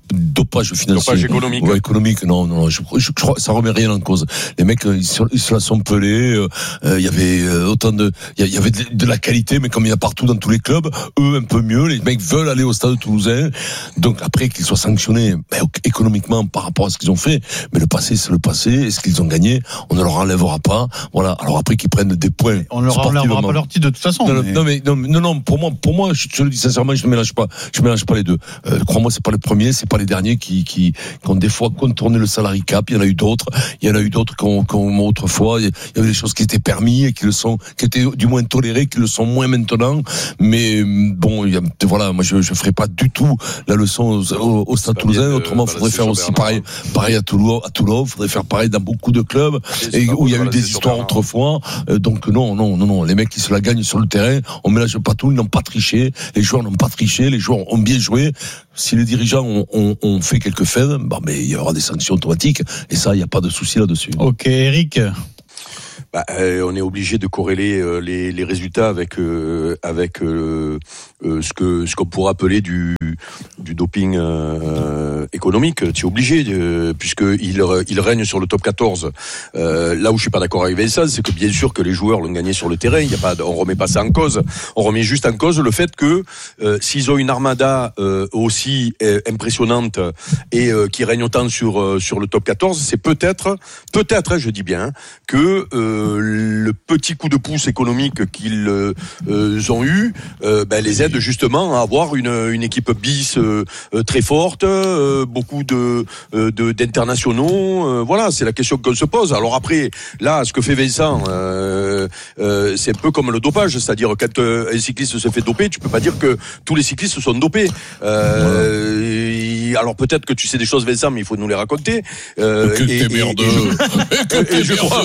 dopage financier. Dopage économique. Ouais, économique, non, non, je, je, je crois que ça remet rien en cause. Les mecs, ils se, ils se la sont pelés. Il euh, y avait euh, autant de, il y, y avait de, de la qualité, mais comme il y a partout dans tous les clubs, eux un peu mieux. Les mecs veulent aller au Stade Toulousain. Donc après qu'ils soient sanctionnés, ben, économiquement par rapport à ce qu'ils ont fait, mais le passé c'est le passé. Est-ce qu'ils ont gagné? On ne leur enlèvera pas. Voilà. Alors après qu'ils prennent des points. On leur enlèvera pas leur titre de toute façon. Non, mais... non, mais non, non, non, pour moi, pour moi, je te le dis sincèrement, je ne mélange pas, je mélange pas les deux. Euh, crois-moi, c'est pas les premiers, c'est pas les derniers qui, qui, qui ont des fois contourné le salary cap. Il y en a eu d'autres. Il y en a eu d'autres qui ont, qui ont autrefois. Il y avait des choses qui étaient permis et qui le sont, qui étaient du moins tolérées, qui le sont moins maintenant. Mais bon, il y a, voilà, moi je, je ferai pas du tout la leçon au, au Stade Toulousain. Autrement, il faudrait faire aussi pareil, pareil à Toulon, à Toulon. Il faudrait faire pareil dans beaucoup de clubs et où il y a eu des histoires autrefois. Euh, donc non, non, non, non. Les mecs qui se la gagnent sur le terrain, on mélange pas tout. Ils n'ont pas triché. Les joueurs n'ont pas triché. Les joueurs ont bien joué. Si les dirigeants ont, ont, ont fait quelques faits, bon, mais il y aura des sanctions automatiques. Et ça, il n'y a pas de souci là-dessus. Ok, Eric. Bah, euh, on est obligé de corréler euh, les, les résultats avec euh, avec euh, euh, ce que ce qu'on pourrait appeler du du doping euh, économique. Tu es obligé de, puisque il il règne sur le top quatorze. Euh, là où je suis pas d'accord avec Vincent, c'est que bien sûr que les joueurs l'ont gagné sur le terrain. Il y a pas, on remet pas ça en cause. On remet juste en cause le fait que euh, s'ils ont une armada euh, aussi euh, impressionnante et euh, qui règne autant sur euh, sur le top quatorze, c'est peut-être peut-être, hein, je dis bien, que euh, le petit coup de pouce économique qu'ils euh, ont eu euh, ben, les aide justement à avoir une, une équipe bis euh, très forte, euh, beaucoup de, euh, de d'internationaux. Euh, voilà, c'est la question qu'on se pose. Alors après, là, ce que fait Vincent, euh, euh, c'est un peu comme le dopage, c'est-à-dire quand euh, un cycliste se fait doper, tu peux pas dire que tous les cyclistes sont dopés. Euh, et, alors peut-être que tu sais des choses, Vincent, mais il faut nous les raconter. Euh, que t'es merdeux. Et je crois.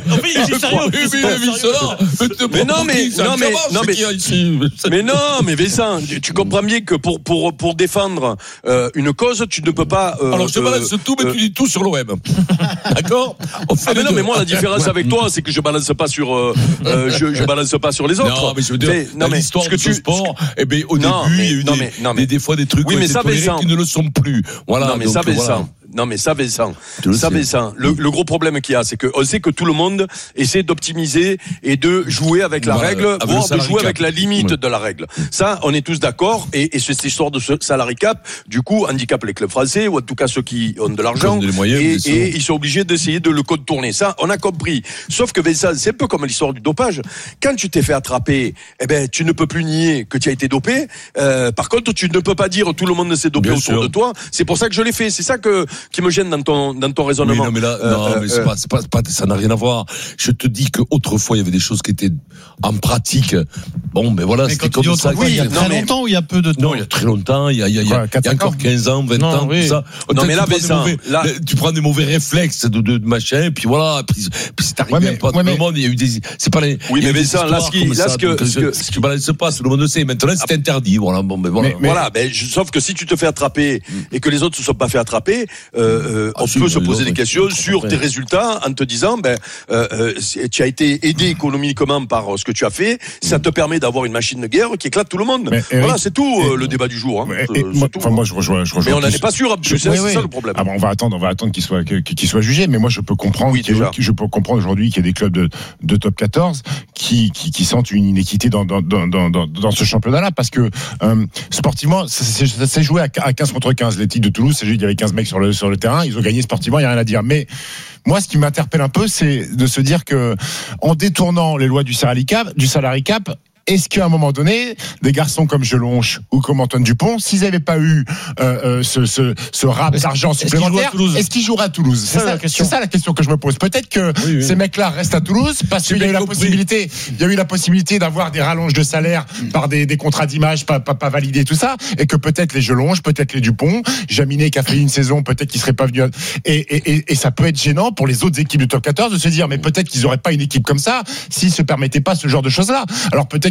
Mais non, mais non, mais non, mais mais non, mais Vincent, tu comprends bien que pour pour pour défendre euh, une cause, tu ne peux pas. Euh, Alors je te balance euh, tout, mais euh, tu dis tout sur le web. D'accord. Ah mais non, mais moi la différence avec toi, c'est que je balance pas sur euh, euh, je je balance pas sur les autres. Non, mais je veux dire, mais, non, mais l'histoire de ce sport, eh ben au non, début, mais, il y a eu non, des, mais, non, mais, des, des fois des trucs oui, mais ça, qui ne le sont plus. Voilà. Non, mais donc, ça, Vincent. Voilà. Non mais ça Vincent, ça Vincent, le, le gros problème qu'il y a, c'est qu'on sait que tout le monde essaie d'optimiser et de jouer avec la voilà, règle, avec voire de jouer cap. avec la limite ouais. de la règle. Ça, on est tous d'accord, et, et cette histoire de ce salary cap, du coup, handicape les clubs français, ou en tout cas ceux qui ont de l'argent, moyens, et, et ils sont obligés d'essayer de le contourner. Ça, on a compris. Sauf que Vincent, c'est un peu comme l'histoire du dopage. Quand tu t'es fait attraper, eh ben, tu ne peux plus nier que tu as été dopé. Euh, par contre, tu ne peux pas dire tout le monde s'est dopé Bien autour sûr. de toi. C'est pour ça que je l'ai fait. C'est ça que qui me gêne dans ton dans ton raisonnement. Oui, non mais là, euh, non, euh, mais c'est, euh, pas, c'est pas, c'est pas, ça n'a rien à voir. Je te dis que autrefois il y avait des choses qui étaient en pratique. Bon, ben voilà, mais c'était comme ça. Oui, il y a très non, longtemps ou il y a peu de temps. Non, il y a très longtemps. Il y a, il y a, il y a, il y a encore quinze ans, vingt non, ans, oui. tout ça. Non, mais là, mais ça, mauvais, là, tu prends des mauvais réflexes de, de, de machin, et puis voilà, puis, puis c'est arrivé ouais, mais, pas ouais, tout mais... le monde. Il y a eu des, c'est pas les. Oui, mais ça, là, ce qui, là, ce que, ce que, ce qui balances pas, tout le monde le sait. Maintenant, c'est interdit. Voilà, bon, ben voilà. Voilà, ben sauf que si tu te fais attraper et que les autres se sont pas fait attraper, on peut se poser des questions sur tes résultats en te disant ben euh, euh, tu as été aidé économiquement par ce que tu as fait, ça te permet d'avoir une machine de guerre qui éclate tout le monde. Mais, voilà, c'est tout euh, le débat du jour. Hein. Et, et, moi, tout, enfin, moi je rejoins, je rejoins. Mais on n'en est pas sûr. Je, c'est, oui, c'est oui. ça le problème. Ah bon, on va attendre, on va attendre qu'il soit qu'il soit jugé. Mais moi je peux comprendre, oui, déjà. je peux comprendre aujourd'hui qu'il y a des clubs de, de top quatorze qui, qui qui sentent une inéquité dans dans dans dans, dans ce championnat-là parce que euh, sportivement ça, ça s'est joué à quinze contre quinze. Les titres de Toulouse, c'est juste il y avait quinze mecs sur le sur le terrain, ils ont gagné sportivement, il y a rien à dire. Mais moi, ce qui m'interpelle un peu, c'est de se dire que, en détournant les lois du salary cap, du salary cap, est-ce qu'à un moment donné, des garçons comme Jelonche ou comme Antoine Dupont, s'ils n'avaient pas eu euh, euh, ce, ce, ce rap d'argent supplémentaire, est-ce qu'ils joueraient à Toulouse ? C'est, c'est, ça, c'est ça la question que je me pose. Peut-être que oui, oui. ces mecs-là restent à Toulouse parce qu'il y a eu la possibilité, il y a eu la possibilité d'avoir des rallonges de salaire par des, des contrats d'image pas, pas, pas validés, tout ça, et que peut-être les Jelonche, peut-être les Dupont, Jaminet qui a fait une saison, peut-être qu'ils seraient pas venus. À... Et, et, et, et ça peut être gênant pour les autres équipes du top quatorze de se dire, mais peut-être qu'ils n'auraient pas une équipe comme ça s'ils se permettaient pas ce genre de choses-là. Alors peut-être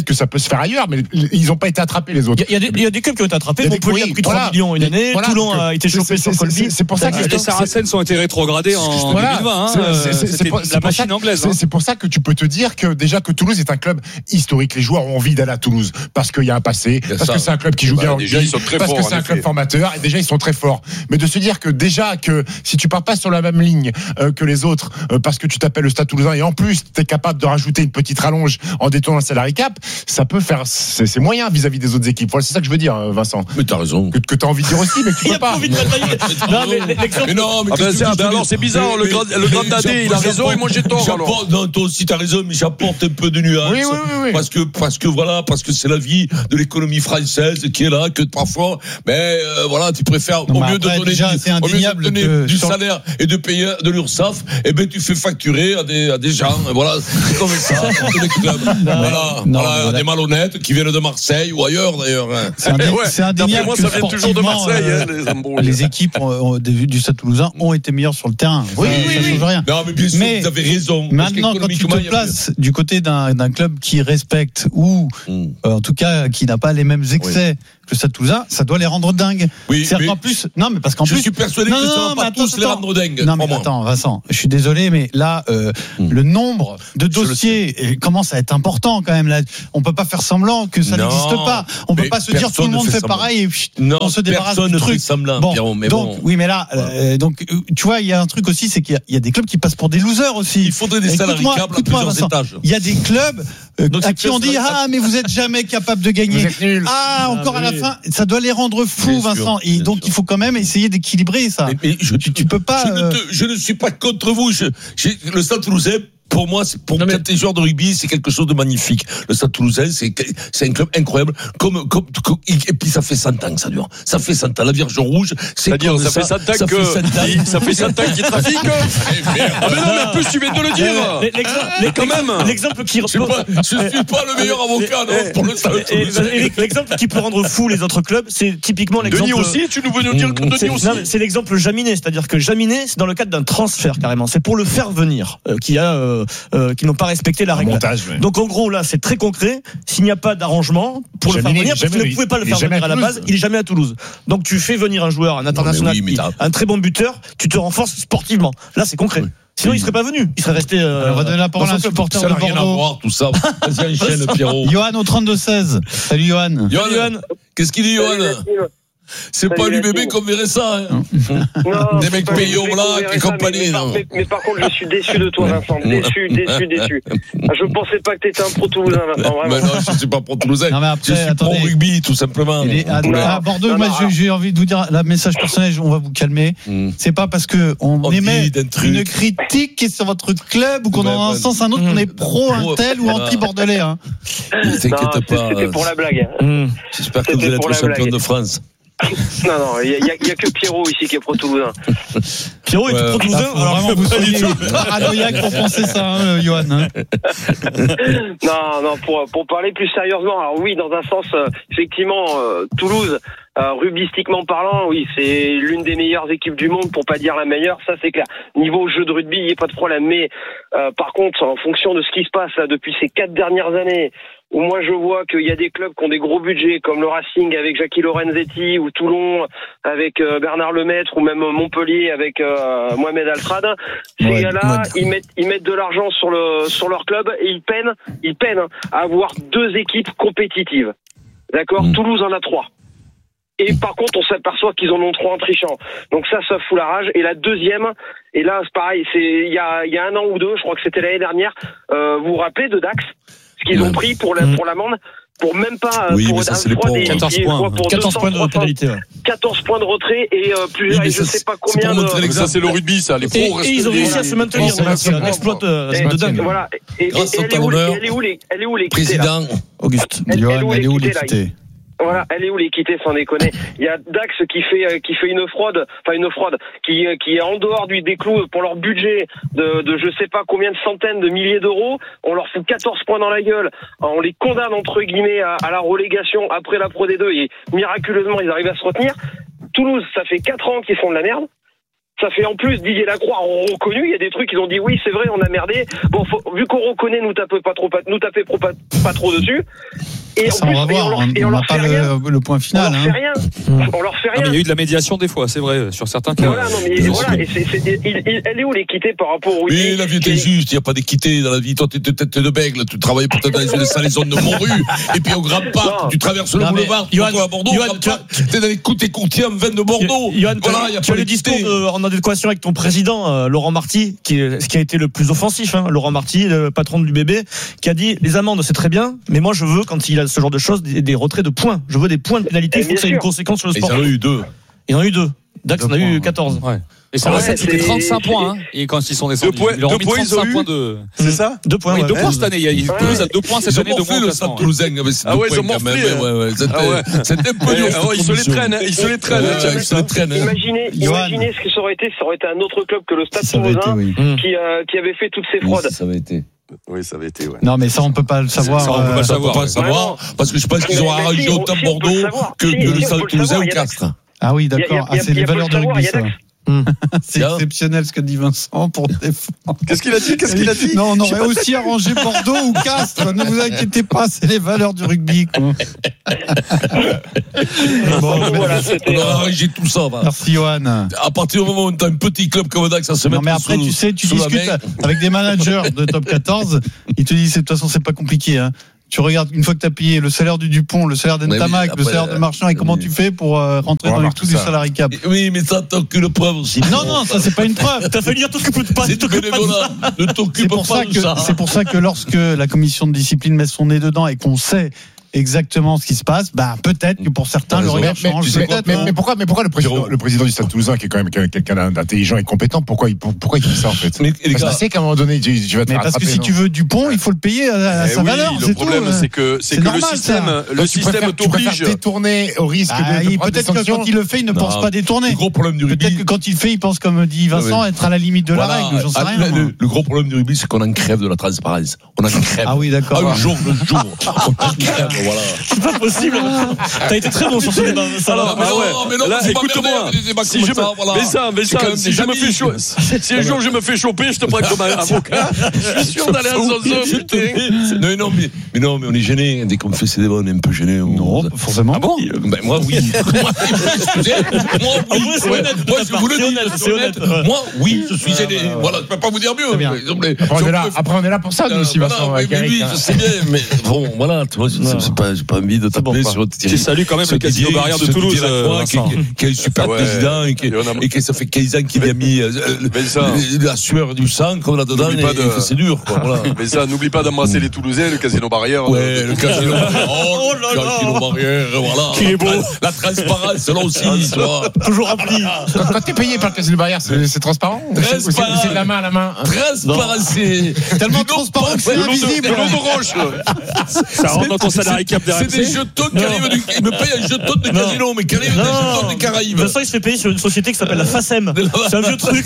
que ça peut se faire ailleurs, mais ils n'ont pas été attrapés les autres. Il y, y, y a des clubs qui ont été attrapés. Montpellier a pris voilà, trois millions une année. Voilà, Toulon a été chopé sur Colby. C'est pour ça que les Saracens ont été rétrogradés en voilà, deux mille vingt. Hein, c'est, c'est, c'est, c'est la machine anglaise. C'est, c'est pour ça que tu peux te dire que déjà que Toulouse est un club historique. Les joueurs ont envie d'aller à Toulouse parce qu'il y a un passé, parce ça. que c'est un club qui joue bah, bien en rugby, parce que c'est un club formateur. Et déjà ils sont très forts. Mais de se dire que déjà que si tu pars pas sur la même ligne euh, que les autres, euh, parce que tu t'appelles le Stade Toulousain et en plus tu es capable de rajouter une petite rallonge en détournant le salary cap, ça peut faire c'est, c'est moyen vis-à-vis des autres équipes. Voilà, c'est ça que je veux dire, Vincent. Mais t'as raison. Que, que t'as envie de dire aussi, mais que tu peux pas. Non mais l'exemple. Mais non, mais, ah ben, c'est, ben alors c'est bizarre. Mais, le grand, le grand Dadé, il a raison et moi j'ai tort. Alors. Non, toi aussi t'as raison, mais j'apporte un peu de nuance. Oui, oui, oui, oui. Parce que parce que voilà, parce que c'est la vie de l'économie française qui est là, que parfois, mais euh, voilà, tu préfères non, au mieux après, de donner, déjà, du, au mieux de donner que du salaire et de payer de l'URSSAF, et ben tu fais facturer à des à des gens. Voilà, c'est comme ça. Des clubs. Voilà, non, voilà, voilà, des malhonnêtes qui viennent de Marseille ou ailleurs d'ailleurs. C'est, indé- ouais, c'est indéniable. Moi, ça vient toujours de Marseille. Euh, hein, les, les équipes ont, du, du Stade Toulousain ont été meilleures sur le terrain. Oui, ça, oui, ça oui. change rien. Non, mais bien sûr, mais vous avez raison. Maintenant, quand tu te places du côté d'un, d'un club qui respecte ou, mm. euh, en tout cas, qui n'a pas les mêmes excès. Oui. Le Stade Toulousain, ça doit les rendre dingues. Oui, c'est qu'en plus, non, mais parce qu'en je plus, je suis persuadé non, que ça non, va pas attends, tous attends. les rendre dingues. Non, mais moi. attends, Vincent, je suis désolé, mais là, euh, hmm. le nombre de dossiers commence à être important quand même. Là, on peut pas faire semblant que ça non, n'existe pas. On peut pas se dire tout le monde fait, fait pareil et puis non, on se débarrasse du truc. Semblant, bon, Pierrot, mais donc, bon. oui, mais là, euh, donc, tu vois, il y a un truc aussi, c'est qu'il y a, il y a des clubs qui passent pour des losers aussi. Il faudrait des salariés câbles à plusieurs Vincent, étages. Il y a des clubs euh, à qui on dit ah mais vous êtes jamais capable de gagner. Ah encore à la fin, ça doit les rendre fous, Vincent. Et donc il faut quand même essayer d'équilibrer ça. Mais, mais je, tu, tu peux pas. Je, euh... ne, te, je ne suis pas contre vous. Je, le Stade Toulousain. Pour moi, c'est pour mais... les joueurs de rugby, c'est quelque chose de magnifique. Le Stade Toulousain, c'est c'est un club incroyable. Comme, comme, comme et puis ça fait cent ans que ça dure. Ça fait cent ans. La Vierge Rouge, c'est c'est-à-dire ça, ça fait cent ans ça que fait cent ans. ça fait cent ans qu'il trafique. Ah mais non, mais en plus tu viens de le dire. L'exemple, mais quand même. L'exemple qui je suis pas, je suis pas le meilleur avocat non, pour le Stade Toulousain. L'exemple qui peut rendre fou les autres clubs, c'est typiquement l'exemple. Denis aussi, tu nous veux nous dire que Denis aussi. Non, c'est l'exemple Jaminet, c'est-à-dire que Jaminet, c'est dans le cadre d'un transfert carrément. C'est pour le faire venir, qui a, qui n'ont pas respecté la règle. Montage, ouais. Donc en gros là c'est très concret. S'il n'y a pas d'arrangement pour jamais le faire venir, parce que vous ne pouvez pas le faire venir à la base, il est jamais à Toulouse. Donc tu fais venir un joueur, un international, non, oui, un très bon buteur, tu te renforces sportivement. Là c'est concret. Sinon, oui. il serait pas venu. Il serait resté. Euh, on va donner la parole à un supporter de Bordeaux. Ça n'a rien à voir, tout ça. Vas-y, enchaîne, Pierrot. Johan au trente-deux seize. Salut, Johan. Johan, qu'est-ce qu'il dit, Johan? C'est Salut pas l'U B B qu'on verrait ça, hein. Non, des mecs payés au black et compagnie. Mais, mais, mais par contre, je suis déçu de toi, Vincent. Déçu, déçu, déçu. Je pensais pas que t'étais un pro-toulousain, Vincent. Vraiment. Mais non, je suis pas pro-toulousain. Non, mais après, je suis attendez, pro-rugby, tout simplement. Est, à, à Bordeaux, non, moi, non, j'ai envie de vous dire, la message personnel, on va vous calmer. Mm. C'est pas parce que on, on émet une critique qui est sur votre club ou qu'on ouais, en a un sens un autre, qu'on est pro un tel ou anti-bordelais. Hein. T'inquiète pas. C'était pour la blague. J'espère que vous allez être le champion de France. Non, non, il n'y a, a, a que Pierrot ici qui est pro-toulousain. Pierrot est ouais, pro-toulousain, alors vraiment vous soyez paranoïaque pour penser ça, hein, Johan. Hein. Non, non, pour, pour parler plus sérieusement, alors oui, dans un sens, euh, effectivement, euh, Toulouse, euh, rugbystiquement parlant, oui, c'est l'une des meilleures équipes du monde, pour pas dire la meilleure, ça c'est clair. Niveau jeu de rugby, il n'y a pas de problème, mais euh, par contre, en fonction de ce qui se passe là, depuis ces quatre dernières années, où moi je vois qu'il y a des clubs qui ont des gros budgets, comme le Racing avec Jackie Lorenzetti, ou Toulon avec euh, Bernard Lemaître, ou même Montpellier avec euh, Mohamed Altrad. Ces ouais, gars-là, ouais. ils mettent ils mettent de l'argent sur le sur leur club et ils peinent ils peinent à avoir deux équipes compétitives. D'accord, mmh. Toulouse en a trois. Et par contre, on s'aperçoit qu'ils en ont trois en trichant. Donc ça, ça fout la rage. Et la deuxième, et là c'est pareil, c'est il y a il y a un an ou deux, je crois que c'était l'année dernière. Euh, vous vous rappelez de Dax? Ce qu'ils ont pris pour la, pour l'amende, pour même pas oui, pour ça, c'est des quatorze points, pour quatorze points de pénalité, ouais. quatorze points de retrait et euh, plusieurs, oui, je sais pas combien de. Ça c'est le rugby, ça. Les pros et, et ils ont réussi à se maintenir. C'est un exploit de dingue. Voilà. Et, et, et elle, est où, elle est où les, elle est où l'équité président Auguste. Johan, elle est où l'équité? Voilà, elle est où l'équité, sans déconner. Il y a Dax qui fait qui fait une fraude, enfin une fraude, qui qui est en dehors du des clous pour leur budget de de je sais pas combien de centaines de milliers d'euros. On leur fout quatorze points dans la gueule. On les condamne entre guillemets à, à la relégation après la Pro D deux et miraculeusement ils arrivent à se retenir. Toulouse, ça fait quatre ans qu'ils font de la merde. ça fait en plus Didier Lacroix ont reconnu, il y a des trucs qu'ils ont dit oui c'est vrai on a merdé. Bon faut, vu qu'on reconnaît nous taper pas trop pas, nous taper pas, pas trop dessus. Et ça, en plus, on va voir, on leur, on, et on on leur n'a pas fait rien. le, le point final. On leur hein. fait rien. Mmh. On leur fait rien. Ah, mais il y a eu de la médiation des fois, c'est vrai, sur certains cas. Voilà, non, mais voilà, et c'est, c'est, il, il, elle est où l'équité par rapport au Oui, la vie était juste, il n'y a pas d'équité dans la vie. Toi, tu es tête de bègle, tu travailles peut-être dans les salaisons de Montrue, et puis au Grand Parc, tu traverses le boulevard, tu vas à Bordeaux, tu es dans les côtés courtiers en veine de Bordeaux. Yoann, tu as le discours en adéquation avec ton président, euh, Laurent Marty, qui, est, qui a été le plus offensif. Hein, Laurent Marty, le patron de l'U B B, qui a dit les amendes, c'est très bien, mais moi je veux, quand il a ce genre de choses, des, des retraits de points. Je veux des points de pénalité, il faut que ça ait une conséquence sur le sport. Ils en ont eu deux. Ils en ont eu deux. Dax en a eu quatorze. Ouais. Et sur la scène, c'était trente-cinq points, hein. Et quand ils sont descendus, ils leur ont mis trente-cinq points de. C'est ça? Deux points. Oui, deux points cette année. Il y a eu deux points cette année de moins le Stade Toulousain avec ces deux points quand même. Ouais, ouais. C'était un peu dur. Ils se les traînent, ils se les traînent. Ils se les traînent. Imaginez, imaginez ce que ça aurait été, ça aurait été un autre club que le Stade Toulousain qui, qui avait fait toutes ces fraudes. Ça avait été. Oui, ça avait été. Ouais. Non, mais ça, on peut pas le savoir. Ça, on peut pas le savoir. Euh, savoir parce que je pense qu'ils ont arrangé autant Bordeaux que le Stade Toulousain ou Castres. Ah oui, d'accord. Ah, c'est les valeurs de rugby, ça. C'est exceptionnel ce que dit Vincent pour défendre. Qu'est-ce qu'il a dit? Qu'est-ce qu'il a dit? Non, on aurait aussi arrangé Bordeaux ou Castres. Ne vous inquiétez pas, c'est les valeurs du rugby. Bon, voilà, on a arrangé tout ça. Va. Merci Yoann. À partir du moment où tu as un petit club comme Dax, ça se met. Non, mais après, sous, tu sais, tu discutes avec des managers de top quatorze. Ils te disent, de toute façon, c'est pas compliqué. Hein. Tu regardes, une fois que tu as payé le salaire du Dupont, le salaire d'Entamac, le salaire de Marchand, et comment oui. tu fais pour euh, rentrer dans le tout du salarié cap? Oui, mais ça, t'as aucune preuve aussi. Non, non, ça, c'est pas une preuve. T'as fallu dire, t'occupes pas, t'occupes pas de ça. Ne t'occupe pas de ça. C'est pour ça que lorsque la commission de discipline met son nez dedans et qu'on sait exactement ce qui se passe, bah peut-être que pour certains le regard change. Mais, mais, mais pourquoi, mais pourquoi le président, le président du Stade Toulousain, qui est quand même quelqu'un d'intelligent et compétent, pourquoi il, pourquoi il fait ça en fait? Mais, parce qu'il sait qu'à un moment donné, tu, tu vas te mais parce que si non tu veux Dupont, il faut le payer à, à sa oui, valeur. Le problème, tout. c'est que c'est, c'est que normal, le système, ça. Donc, le système t'oblige. Détourner au risque ah, de. de peut-être que quand il le fait, il ne non, pense pas détourner. Le gros problème du rugby. Peut-être que quand il le fait, il pense, comme dit Vincent, être à la limite de la règle. J'en sais rien. Le gros problème du rugby, c'est qu'on en crève de la transparence. On en crève. Ah oui, d'accord. Un jour, le jour, on en crève. Voilà. C'est pas possible. T'as été très bon sur ce débat. Ça, alors, ah ouais. mais non, là, écoute-moi. Si je me, voilà. mais ça, mais ça, si je me fais choper, si un jour je me fais choper, je te prends comme un avocat. Je suis sûr d'aller à zone. Non, non, mais, mais non, mais on est gêné dès qu'on fait ces débats, on est un peu gêné. Non, forcément. Ah bon? Ben moi, oui. Moi, oui. Moi, je vous le dis, c'est honnête. Moi, oui, je suis gêné. Voilà, je peux pas vous dire mieux. Après, on est là pour ça, nous aussi, Vincent. Oui, je sais bien, mais bon, voilà, tu vois, c'est pas, j'ai pas envie de taper. Tu salues quand même le casino barrière de Toulouse, euh, qui est un super ouais, président et qui, et qui ça fait quinze ans qu'il a mis euh, le, la sueur du sang comme là-dedans et, de... et c'est dur. Quoi, voilà. Mais ça, n'oublie pas d'embrasser les Toulousains, le casino barrière. Ouais, le casino, oh, le casino barrière, voilà. Qui est beau. La transparence, là aussi, tu vois. Toujours rempli. Quand, quand t'es payé par le casino barrière, c'est, c'est transparent. Transparent. C'est de la main à la main. Transparent, c'est tellement transparent que c'est invisible. Le nom de roche. Ça rentre dans ton salarié cap derrière. C'est des jetons qui arrivent du. Il me paye un jeton de casino, mais qui arrive des jetons des Caraïbes. Vincent, il se fait payer sur une société qui s'appelle la FACEM. C'est un vieux truc.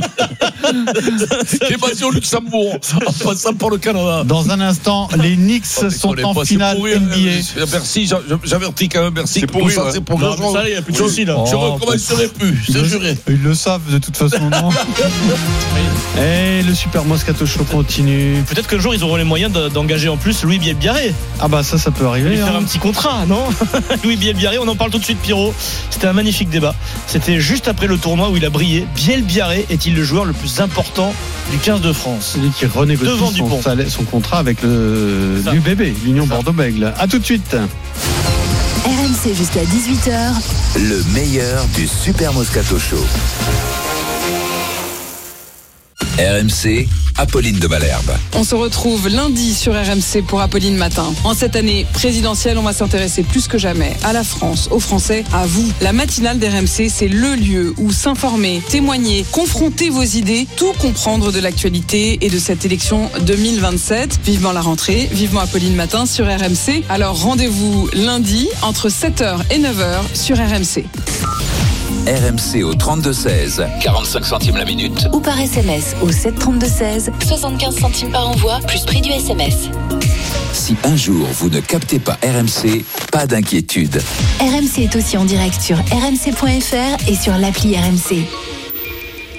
Qui est basé au Luxembourg, en passant par le Canada. Dans un instant, les Knicks oh, sont en pas, finale pourri, N B A. Merci, j'avertis quand même, merci. C'est pourri, ça, c'est pour non, ça, il n'y a plus de soucis là. Je recommencerai plus, je te juré. Ils le savent de toute façon, non? Et le Super Moscato Show continue. Peut-être qu'un jour, ils auront les moyens d'engager en plus Louis Bielbiarré. Ah bah ça, ça peut arriver. Lui hein. Faire un petit contrat, non? Louis Bielbiarré, on en parle tout de suite, Pierrot. C'était un magnifique débat. C'était juste après le tournoi où il a brillé. Bielbiarré est-il le joueur le plus important du quinze de France? Celui qui renégocie son, salaire, son contrat avec le l'U B B, l'Union Bordeaux-Bègles. A tout de suite. R M C jusqu'à dix-huit heures. Le meilleur du Super Moscato Show. R M C, Apolline de Malherbe. On se retrouve lundi sur R M C pour Apolline Matin. En cette année présidentielle, on va s'intéresser plus que jamais à la France, aux Français, à vous. La matinale d'R M C, c'est le lieu où s'informer, témoigner, confronter vos idées, tout comprendre de l'actualité et de cette élection deux mille vingt-sept. Vivement la rentrée, vivement Apolline Matin sur R M C. Alors rendez-vous lundi entre sept heures et neuf heures sur R M C. R M C au trente-deux seize, quarante-cinq centimes la minute. Ou par S M S au sept trente-deux seize, soixante-quinze centimes par envoi, plus prix du S M S. Si un jour vous ne captez pas R M C, pas d'inquiétude. R M C est aussi en direct sur r m c point f r et sur l'appli R M C.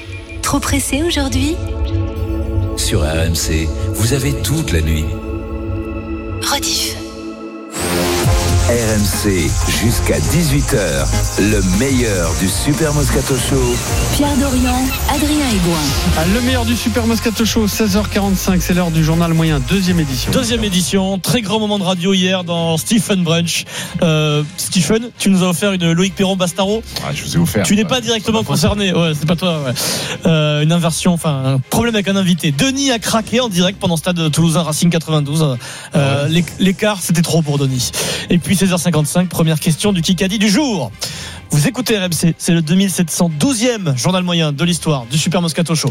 Trop pressé aujourd'hui ? Sur R M C, vous avez toute la nuit. Rediff. R M C, jusqu'à dix-huit heures, le meilleur du Super Moscato Show. Pierre Dorian, Adrien Aigouin. Le meilleur du Super Moscato Show, seize heures quarante-cinq, c'est l'heure du journal moyen, deuxième édition. Deuxième édition, très grand moment de radio hier dans Stephen Brunch. Euh, Stephen, tu nous as offert une Loïc Perron-Bastaro. Ah, je vous ai offert. Tu n'es pas directement concerné, ouais, c'est pas toi. Ouais. Euh, une inversion, enfin, un problème avec un invité. Denis a craqué en direct pendant le stade Toulousain Racing quatre-vingt-douze. Euh, ouais. L'écart, c'était trop pour Denis. Et puis seize heures cinquante-cinq, première question du Kikadi du jour. Vous écoutez R M C, c'est le deux mille sept cent douzième journal moyen de l'histoire du Super Moscato Show.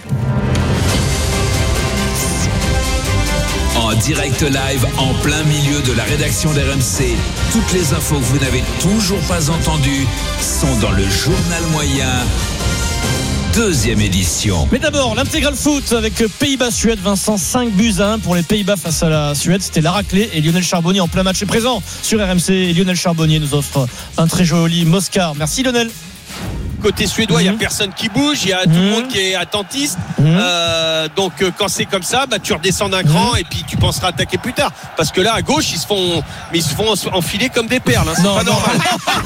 En direct live, en plein milieu de la rédaction d'R M C, toutes les infos que vous n'avez toujours pas entendues sont dans le journal moyen. Deuxième édition. Mais d'abord, l'intégral foot avec Pays-Bas-Suède. Vincent, cinq buts à un pour les Pays-Bas face à la Suède. C'était la raclée et Lionel Charbonnier en plein match est présent sur R M C. Et Lionel Charbonnier nous offre un très joli Moscar. Merci Lionel. Côté suédois, il mmh. n'y a personne qui bouge, il y a tout mmh. le monde qui est attentiste. Mmh. Euh, donc quand c'est comme ça, bah, tu redescends d'un cran mmh. et puis tu penseras attaquer plus tard. Parce que là, à gauche, ils se font, mais ils se font enfiler comme des perles. Hein, c'est non, pas non. normal.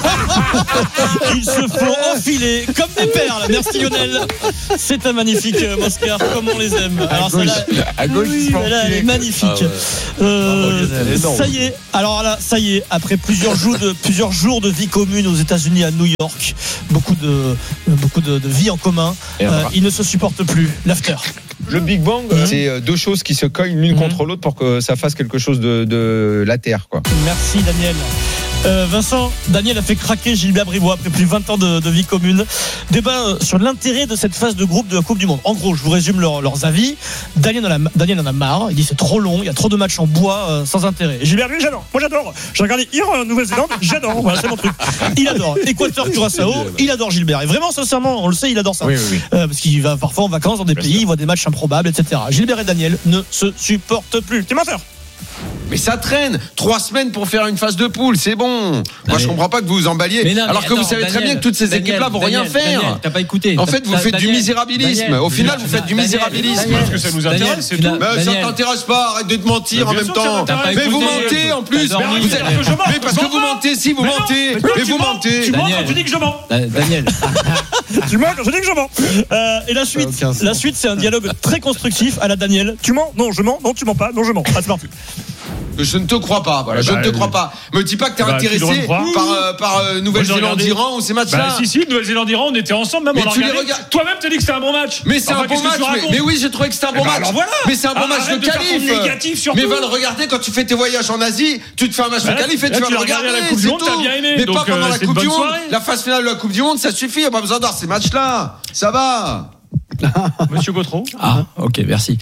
Ils se font enfiler comme des perles. Merci Lionel. C'est un magnifique Moscar, comme on les aime. Alors, à gauche, là, à gauche oui, là, elle est magnifique. Ah ouais. euh, oh, ça y est. Alors là, ça y est. Après plusieurs jours de plusieurs jours de vie commune aux États-Unis, à New York, beaucoup de beaucoup de, de vie en commun, euh, ils ne se supportent plus. L'after. Le Big Bang, mmh. c'est deux choses qui se cognent l'une mmh. contre l'autre pour que ça fasse quelque chose de, de la Terre, quoi. Merci Daniel. Euh, Vincent, Daniel a fait craquer Gilbert Bribois après plus de vingt ans de, de vie commune. Débat sur l'intérêt de cette phase de groupe de la Coupe du Monde. En gros, je vous résume leur, leurs avis. Daniel en, a, Daniel en a marre. Il dit c'est trop long, il y a trop de matchs en bois euh, sans intérêt. Et Gilbert, lui, j'adore. Moi, j'adore. J'ai regardé hier en Nouvelle-Zélande, j'adore. Voilà, c'est mon truc. Il adore. Équateur, Curaçao, il adore Gilbert. Et vraiment, sincèrement, on le sait, il adore ça. Oui, oui, oui. Euh, parce qu'il va parfois en vacances dans des Bien pays, sûr. Il voit des matchs improbables, et cetera. Gilbert et Daniel ne se supportent plus. T'es menteur. Mais ça traîne. Trois semaines pour faire une phase de poule, c'est bon. Moi, mais... je comprends pas que vous vous emballiez. Non, alors que attends, vous savez Daniel, très bien que toutes ces Daniel, équipes-là vont Daniel, rien faire. Daniel, t'as pas écouté. En fait, vous faites Daniel, du misérabilisme. Daniel, Au final, vous faites du misérabilisme. Parce que ça nous intéresse, c'est tout. Mais ça t'intéresse pas. Arrête de te mentir en même temps. Mais vous mentez en plus. Mais parce que vous mentez, si vous mentez. Mais vous mentez. Tu mens quand tu dis que je mens. Daniel. Tu mens quand je dis que je mens. Et la suite, la suite, c'est un dialogue très constructif à la Daniel. Tu mens? Non, je mens. Non, tu mens pas. Non, je mens. Ah, c'est parti. Je ne te crois pas, voilà, bah, je ne te crois pas. Me dis pas que t'es bah, intéressé par, euh, par euh, Nouvelle-Zélande-Iran ou ces matchs-là. Bah, si, si, Nouvelle-Zélande-Iran, on était ensemble, même mais on tu les regardes. Toi-même, t'as dit que c'était un bon match. Mais c'est enfin, un bon match. Mais, mais oui, j'ai trouvé que c'était un bon bah, match. Voilà. Mais c'est un bon ah, match de, de qualif. Mais va le regarder quand tu fais tes voyages en Asie. Tu te fais un match bah, de qualif et tu vas le regarder. C'est tout. Mais pas pendant la Coupe du Monde. La phase finale de la Coupe du Monde, ça suffit. Il n'y a pas besoin d'avoir ces matchs-là. Ça va. Monsieur Gautreau. Ah, ok, merci.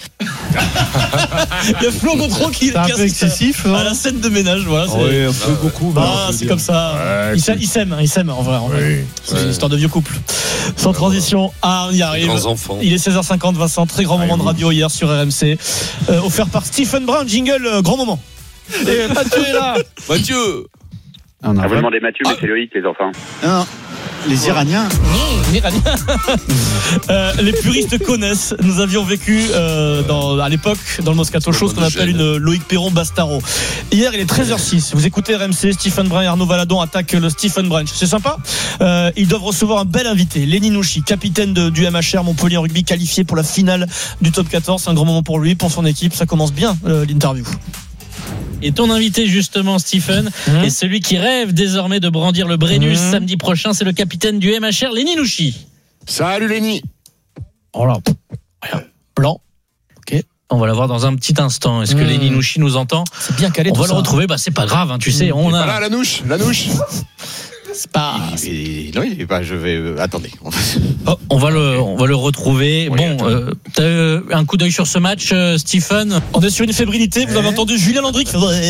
Il y a Flo Gautreau qui est un peu excessif à la scène de ménage, voilà. C'est oui, un peu ah, beaucoup. Ah, c'est comme ça. Ouais, ils, ils s'aiment, ils s'aiment en vrai. En vrai. Oui, c'est ouais. une histoire de vieux couple. Sans transition, ah, on y arrive. Il est seize heures cinquante, Vincent. Très grand moment de radio hier sur R M C, euh, offert par Stephen Brown. Jingle, euh, grand moment. Et Mathieu est là. Mathieu. Ah, ah, vous demandez Mathieu, ah. mais c'est Loïc, les enfants. Non. Les Iraniens. Mmh, les Iraniens. euh, les puristes connaissent. Nous avions vécu euh, dans, à l'époque dans le Moscato Show ce qu'on appelle une Loïc Perron-Bastaro. Hier, il est treize heures six. Vous écoutez R M C. Stephen Brun et Arnaud Valadon attaquent le Stephen Brunch. C'est sympa. Euh, ils doivent recevoir un bel invité. Lenny Nouchi, capitaine de, du M H R Montpellier en rugby, qualifié pour la finale du top quatorze. C'est un grand moment pour lui, pour son équipe. Ça commence bien euh, l'interview. Et ton invité justement, Stephen, mmh. est celui qui rêve désormais de brandir le Brennus mmh. samedi prochain. C'est le capitaine du M H R, Lenny Nouchi. Salut Lenny. Oh là, blanc. Ok. On va la voir dans un petit instant. Est-ce que mmh. Lenny Nouchi nous entend? C'est bien calé. On tout va ça. le retrouver. Bah c'est pas grave, hein, tu sais. On il a. Pas là, la nouche, la nouche. C'est pas. Il, il, non, il est pas. Je vais. Euh, attendez. Oh, on va le, on va le retrouver. Oui, bon, euh, t'as euh, un coup d'œil sur ce match, euh, Stephen. On est sur une fébrilité. Vous avez entendu Julien Landry qui fait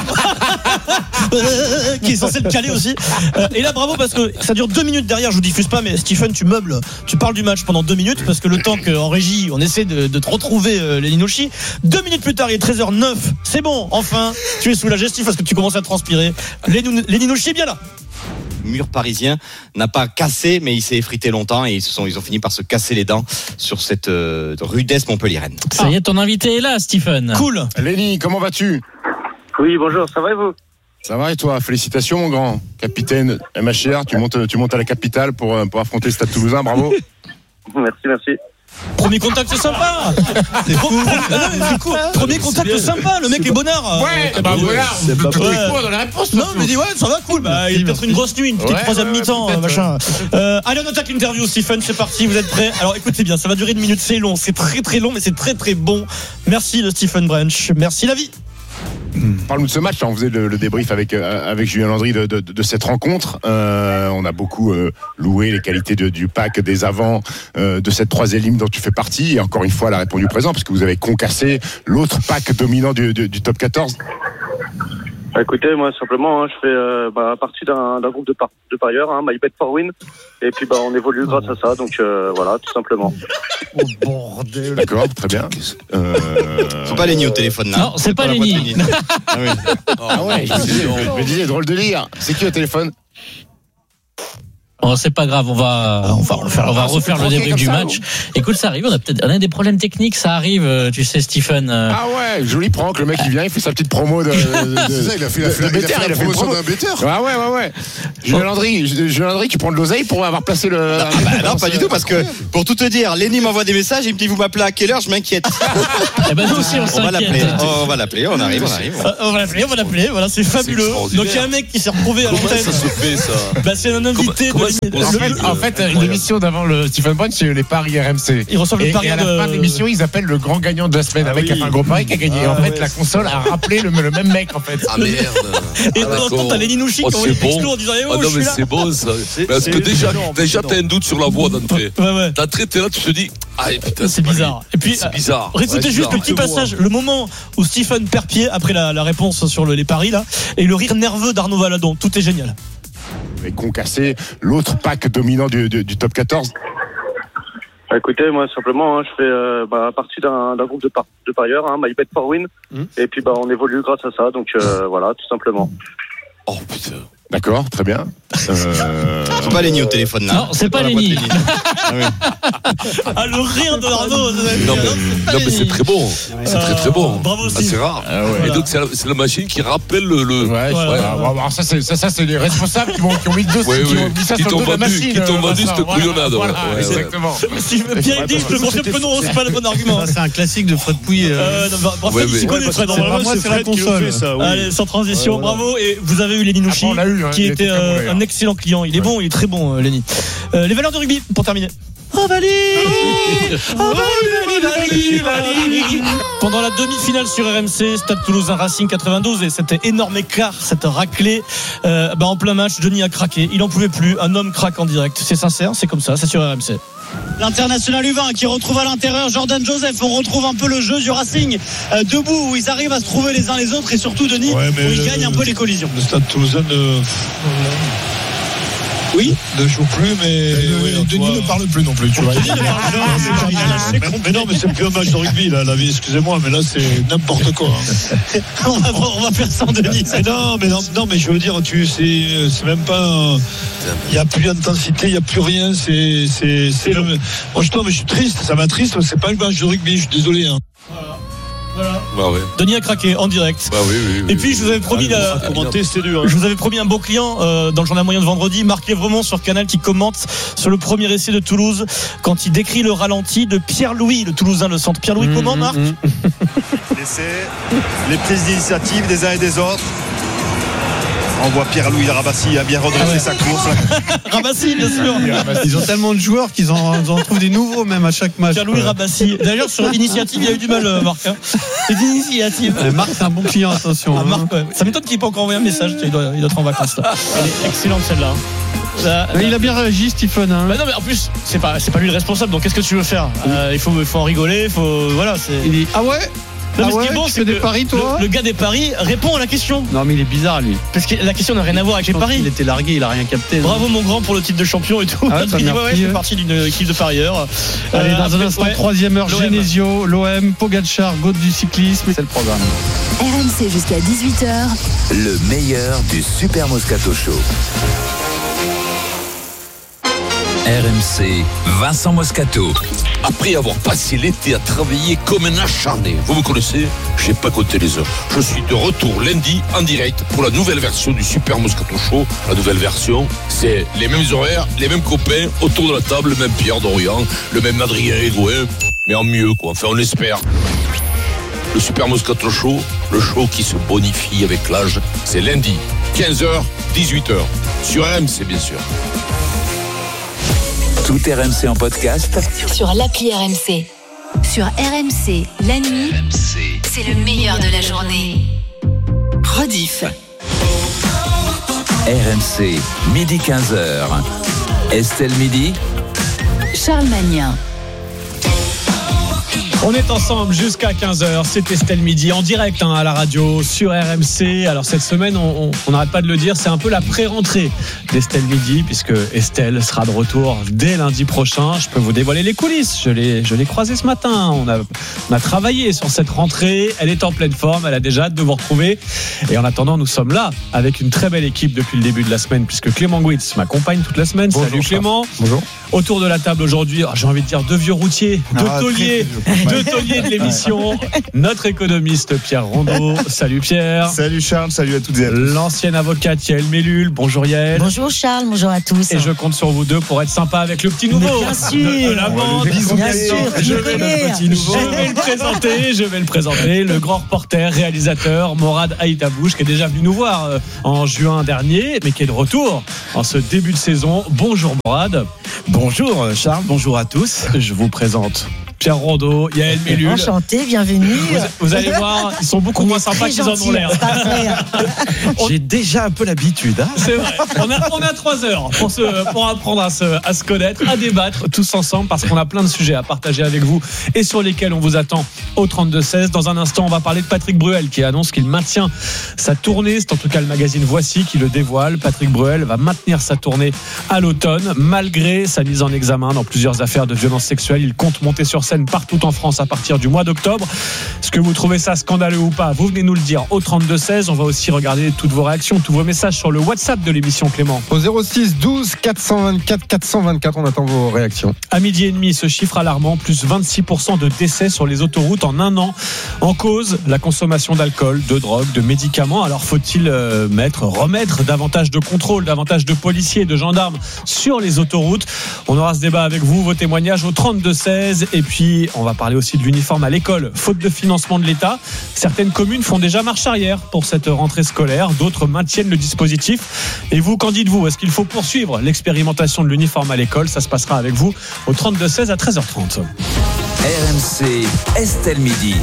qui est censé le caler aussi. Euh, et là, bravo parce que ça dure deux minutes derrière. Je vous diffuse pas, mais Stephen, tu meubles. Tu parles du match pendant deux minutes parce que le temps qu'en régie, on essaie de, de te retrouver euh, Lenny Nouchi. Deux minutes plus tard, il est treize heures neuf. C'est bon. Enfin, tu es soulagé, Steve, parce que tu commences à transpirer. Lenny Nouchi est bien là. mur parisien n'a pas cassé, mais il s'est effrité longtemps et ils, se sont, ils ont fini par se casser les dents sur cette euh, rudesse montpelliéraine. Ça y est, ton invité est là, Stephen. Cool. Lenny, comment vas-tu? Oui, bonjour, ça va et vous? Ça va et toi? Félicitations mon grand capitaine M H R, tu montes, tu montes à la capitale pour, pour affronter le Stade Toulousain, bravo. Merci, merci. Premier contact sympa. C'est cool. C'est cool. Premier contact sympa. Le mec est bonnard. Ouais, bah bonnard. C'est pas pour dans la réponse. Non, mais dis ouais, ça va cool. Bah, il y a peut-être une grosse nuit, une petite troisième mi-temps, machin. Euh, allez, on attaque l'interview, Stephen. C'est parti. Vous êtes prêts? Alors, écoutez bien, ça va durer une minute. C'est long, c'est très très long, mais c'est très très bon. Merci, le Stephen Branch. Merci, la vie. Parle-nous de ce match. On faisait le, le débrief avec euh, avec Julien Landry de, de, de cette rencontre. Euh, on a beaucoup euh, loué les qualités de, du pack des avants euh, de cette troisième ligne dont tu fais partie. Et encore une fois, elle a répondu présent parce que vous avez concassé l'autre pack dominant du, du, du top quatorze. Bah, écoutez, moi simplement, hein, je fais euh, bah, partie d'un, d'un groupe de, par- de parieurs, hein, My Bet for Win, et puis bah on évolue grâce à ça, donc euh, voilà, tout simplement. Oh bordel. D'accord, très bien. Euh... C'est pas Lenny au téléphone là. Non, c'est, c'est pas, pas Lenny. Ah, oui. Ah ouais, je me disais, je me disais, drôle de lire. C'est qui au téléphone? Oh, c'est pas grave, on va, on va refaire, on va refaire le débrief du match. Écoute, ça arrive, on a peut-être, on a des problèmes techniques, ça arrive, tu sais, Stephen. Ah ouais, joli prank, le mec il vient, il fait sa petite promo de. de, de c'est ça, il a fait, de, la, de, de il a fait la promotion d'un betteur. Ah ouais, ouais, ouais. Julien Landry, Julien Landry, tu prends de l'oseille pour avoir placé le. Non, bah, non pas du tout, parce que pour tout te dire, Lenny m'envoie des messages, il me dit vous m'appelez à quelle heure, je m'inquiète. Eh ben, nous aussi, on, on va l'appeler, on va l'appeler, on arrive, on arrive. On va l'appeler, on va l'appeler, voilà, c'est fabuleux. Donc il y a un mec qui s'est retrouvé à l'antenne. Ça se fait ça. Bah c'est un invité. En fait, l'émission d'avant le Stephen Brunch, c'est les paris R M C. Ils reçoivent le pari et à la de... fin de l'émission, ils appellent le grand gagnant de la semaine ah avec oui. un gros pari qui a gagné. Ah, en fait, ouais, la console a rappelé le, le même mec, en fait. Ah merde. Et ah, de temps, t'as Lenny Nouchi qui envoie des textos en disant, eh oh, ah, non, je suis mais là. c'est bon, ça. C'est, Parce c'est que déjà, énorme, déjà, t'as un doute sur la voix d'entrée. Ouais, ouais. T'as traité là, tu te dis, ah, putain, c'est bizarre. Et puis, c'est bizarre. Réécoutez ouais, juste le petit passage, le moment où Stephen perd pied après la, la réponse sur le, les paris, là, et le rire nerveux d'Arnaud Valadon. Tout est génial. Et concassé l'autre pack dominant du, du, du top quatorze. Bah, écoutez, moi simplement, hein, je fais euh, bah, partie d'un, d'un groupe de, par- de parieurs, hein, My Bet for Win, mmh. et puis bah on évolue grâce à ça, donc euh, voilà, tout simplement. Oh putain. D'accord, très bien. Euh... C'est pas Lenny au téléphone là. Non, c'est, c'est pas, pas Lenny. Ah, oui. Ah, le rire de Arnaud. Non, mais, non, mais c'est très bon. C'est euh, très très bon. Bravo aussi. Ah, c'est rare. Ah, ouais. Et voilà. Donc c'est la, c'est la machine qui rappelle le. le... Ouais, ouais. ouais. Alors, ça, c'est, ça, ça, c'est les responsables qui, ont, qui ont mis le dos, ouais, qui ouais. ont mis ça qui sur le dos de la vendu, machine. Qui t'ont vendu cette couillonnade. Voilà, ouais, exactement. Si Pierre dit, je te confirme que non, c'est pas le bon argument. C'est un classique de Fred Pouille. Bref, il s'y connaît Fred. Moi, c'est la console. Allez, sans transition, bravo. Et vous avez eu Lenny Nouchi, qui était un excellent client. Il est bon, il est très bon, Lenny. Les valeurs de rugby, pour terminer. Ovalie, Ovalie, Ovalie. Pendant la demi-finale sur R M C, Stade Toulousain Racing quatre-vingt-douze, et cet énorme écart, cette raclée, euh, bah en plein match, Denis a craqué. Il en pouvait plus. Un homme craque en direct. C'est sincère, c'est comme ça. C'est sur R M C. L'international U vingt qui retrouve à l'intérieur Jordan Joseph. On retrouve un peu le jeu du Racing euh, debout, où ils arrivent à se trouver les uns les autres, et surtout Denis, ouais, où ils gagnent un peu les collisions. Le Stade Toulousain ne... Oui, ne joue plus, mais oui, Denis toi... ne parle plus non plus. Tu vois. Denis ne parle plus. Mais, mais non, mais c'est plus un match de rugby là, la vie. Excusez-moi, mais là c'est n'importe quoi. Hein. on, va, on va faire sans Denis. Mais non, mais non, non, mais je veux dire, tu, c'est, c'est même pas. Il n'y a plus d'intensité, il n'y a plus rien. C'est, c'est, c'est. Le... Moi, je, non, mais je suis triste. Ça m'attriste. C'est pas un match de rugby. Je suis désolé. Hein. Voilà. Voilà. Bah ouais. Denis a craqué en direct. Bah oui, oui, oui, et puis je vous avais promis, ah, la... commenter, c'est dur, hein. Je vous avais promis un beau client euh, dans le journal moyen de vendredi, Marc Lévremont sur Canal, qui commente sur le premier essai de Toulouse quand il décrit le ralenti de Pierre-Louis, le Toulousain, le centre. Pierre-Louis, mmh, comment, Marc? L'essai, les prises d'initiative des uns et des autres. On voit Pierre-Louis Rabassi a bien redressé ah ouais. sa course. Rabassi, bien sûr. Ils ont tellement de joueurs qu'ils en, en trouvent des nouveaux même à chaque match. Pierre-Louis Rabassi. D'ailleurs, sur l'initiative, il y a eu du mal, Marc. Hein. C'est l'initiative. Euh, Marc, c'est un bon client, attention. Ah, hein. Marc, ouais. Ça m'étonne qu'il n'ait pas encore envoyé un message. Il doit, il doit être en vacances. Là. Elle est excellente, celle-là. Là, là, il a bien réagi, Stephen. Hein. Bah non, mais en plus, c'est pas, c'est pas lui le responsable. Donc, qu'est-ce que tu veux faire? euh, il, faut, il faut en rigoler. Il faut, voilà, c'est... Il dit, ah ouais. Non, ah mais ouais, ce qui est bon, c'est des paris, toi le, le gars des paris répond à la question. Non, mais il est bizarre, lui. Parce que la question n'a rien à voir avec les paris. Il était largué, il a rien capté. Bravo, mon grand, pour le titre de champion et tout. Ah ouais, il dit, ouais, ouais, je fais partie d'une équipe de parieurs. Allez, dans euh, un instant, ouais, troisième heure, Genesio, l'O M, Pogacar, Gaud du cyclisme. C'est le programme. R M C jusqu'à dix-huit heures. Le meilleur du Super Moscato Show. M C, Vincent Moscato. Après avoir passé l'été à travailler comme un acharné, vous me connaissez, j'ai pas compté les heures. Je suis de retour lundi en direct pour la nouvelle version du Super Moscato Show. La nouvelle version, c'est les mêmes horaires, les mêmes copains, autour de la table, le même Pierre Dorian, le même Adrien Egoin, mais en mieux quoi, enfin on espère. Le Super Moscato Show, le show qui se bonifie avec l'âge, c'est lundi, quinze heures, dix-huit heures, sur R M C bien sûr. Tout R M C en podcast sur l'appli R M C. Sur R M C, la nuit, c'est le meilleur de la journée. Rediff. R M C, midi quinze heures. Estelle Midi. Charles Magnin. On est ensemble jusqu'à quinze heures, c'est Estelle Midi en direct hein, à la radio sur R M C. Alors cette semaine, on n'arrête pas de le dire, c'est un peu la pré-rentrée d'Estelle Midi puisque Estelle sera de retour dès lundi prochain. Je peux vous dévoiler les coulisses, je l'ai, je l'ai croisée ce matin, on a, on a travaillé sur cette rentrée, elle est en pleine forme, elle a déjà hâte de vous retrouver. Et en attendant, nous sommes là avec une très belle équipe depuis le début de la semaine puisque Clément Gouitz m'accompagne toute la semaine. Bonjour, salut Clément. Bonjour. Autour de la table aujourd'hui, j'ai envie de dire deux vieux routiers, deux ah, tauliers, deux tauliers de l'émission. Notre économiste Pierre Rondeau. Salut Pierre. Salut Charles, salut à toutes et à tous. L'ancienne avocate Yael Mellul. Bonjour Yael. Bonjour Charles, bonjour à tous. Et je compte sur vous deux pour être sympa avec le petit nouveau. Mais bien sûr. De, de la bande. Bien sûr, je vais le petit nouveau. Je vais le présenter, je vais le présenter. Le grand reporter, réalisateur Morad Aïtabouche qui est déjà venu nous voir en juin dernier, mais qui est de retour en ce début de saison. Bonjour Morad. Bonjour Charles, bonjour à tous. Je vous présente Pierre Rondeau, Yael Mellul. Enchanté, bienvenue. Vous, vous allez voir, ils sont beaucoup moins sympas qu'ils en ont l'air. J'ai déjà un peu l'habitude. Hein. C'est vrai. On a, on a trois heures pour, se, pour apprendre à se, à se connaître, à débattre tous ensemble parce qu'on a plein de sujets à partager avec vous et sur lesquels on vous attend au trente-deux seize. Dans un instant, on va parler de Patrick Bruel qui annonce qu'il maintient sa tournée. C'est en tout cas le magazine Voici qui le dévoile. Patrick Bruel va maintenir sa tournée à l'automne malgré sa mise en examen dans plusieurs affaires de violences sexuelles. Il compte monter sur scène partout en France à partir du mois d'octobre. Est-ce que vous trouvez ça scandaleux ou pas? Vous venez nous le dire au trente-deux seize. On va aussi regarder toutes vos réactions, tous vos messages sur le WhatsApp de l'émission Clément. Au zéro six douze quatre cent vingt-quatre quatre cent vingt-quatre, on attend vos réactions. À midi et demi, ce chiffre alarmant, plus vingt-six pour cent de décès sur les autoroutes en un an. En cause, la consommation d'alcool, de drogue, de médicaments. Alors faut-il euh, mettre, remettre davantage de contrôle, davantage de policiers, de gendarmes sur les autoroutes? On aura ce débat avec vous, vos témoignages au trente-deux seize. Et puis on va parler aussi de l'uniforme à l'école. Faute de financement de l'État, certaines communes font déjà marche arrière pour cette rentrée scolaire. D'autres maintiennent le dispositif. Et vous, qu'en dites-vous? Est-ce qu'il faut poursuivre l'expérimentation de l'uniforme à l'école? Ça se passera avec vous au trente-deux seize à treize heures trente. R M C, Estelle Midi.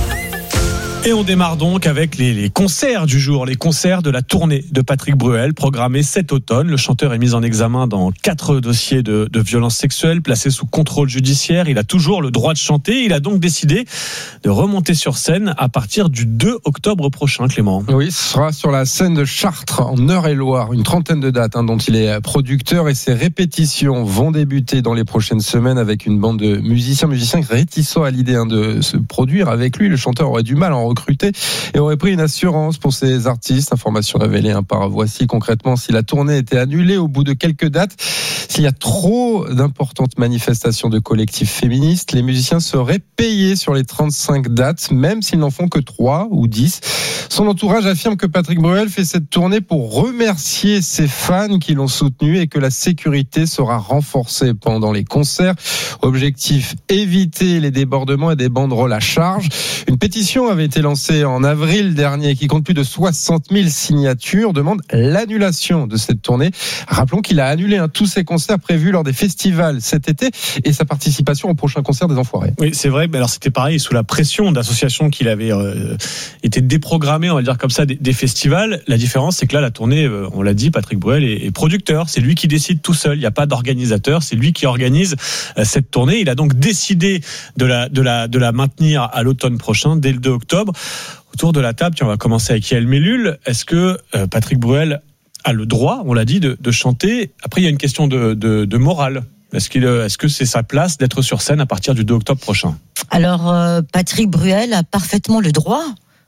Et on démarre donc avec les, les concerts du jour, les concerts de la tournée de Patrick Bruel, programmés cet automne. Le chanteur est mis en examen dans quatre dossiers de, de violences sexuelles, placé sous contrôle judiciaire. Il a toujours le droit de chanter. Il a donc décidé de remonter sur scène à partir du deux octobre prochain, Clément. Oui, ce sera sur la scène de Chartres, en Eure-et-Loire. Une trentaine de dates hein, dont il est producteur et ses répétitions vont débuter dans les prochaines semaines avec une bande de musiciens, musiciens réticents à l'idée hein, de se produire avec lui. Le chanteur aurait du mal à en recruté et aurait pris une assurance pour ses artistes. Information révélée hein, par Voici. Concrètement, si la tournée était annulée au bout de quelques dates, s'il y a trop d'importantes manifestations de collectifs féministes, les musiciens seraient payés sur les trente-cinq dates, même s'ils n'en font que trois ou dix. Son entourage affirme que Patrick Bruel fait cette tournée pour remercier ses fans qui l'ont soutenu et que la sécurité sera renforcée pendant les concerts. Objectif, éviter les débordements et des banderoles à charge. Une pétition avait été lancée en avril dernier qui compte plus de soixante mille signatures, demande l'annulation de cette tournée. Rappelons qu'il a annulé hein, tous ses concerts prévus lors des festivals cet été et sa participation au prochain concert des Enfoirés. Oui, c'est vrai. Mais alors c'était pareil sous la pression d'associations qu'il avait euh, été déprogrammé, on va dire comme ça, des, des festivals. La différence, c'est que là, la tournée, euh, on l'a dit, Patrick Bruel est, est producteur. C'est lui qui décide tout seul. Il n'y a pas d'organisateur. C'est lui qui organise euh, cette tournée. Il a donc décidé de la, de la, de la maintenir à l'automne prochain, dès le deux octobre. Autour de la table, tiens, on va commencer avec Yael Mellul. Est-ce que euh, Patrick Bruel a le droit, on l'a dit, de, de chanter? Après, il y a une question de, de, de morale. Est-ce, qu'il, est-ce que c'est sa place d'être sur scène à partir du deux octobre prochain? Alors, euh, Patrick Bruel a parfaitement le droit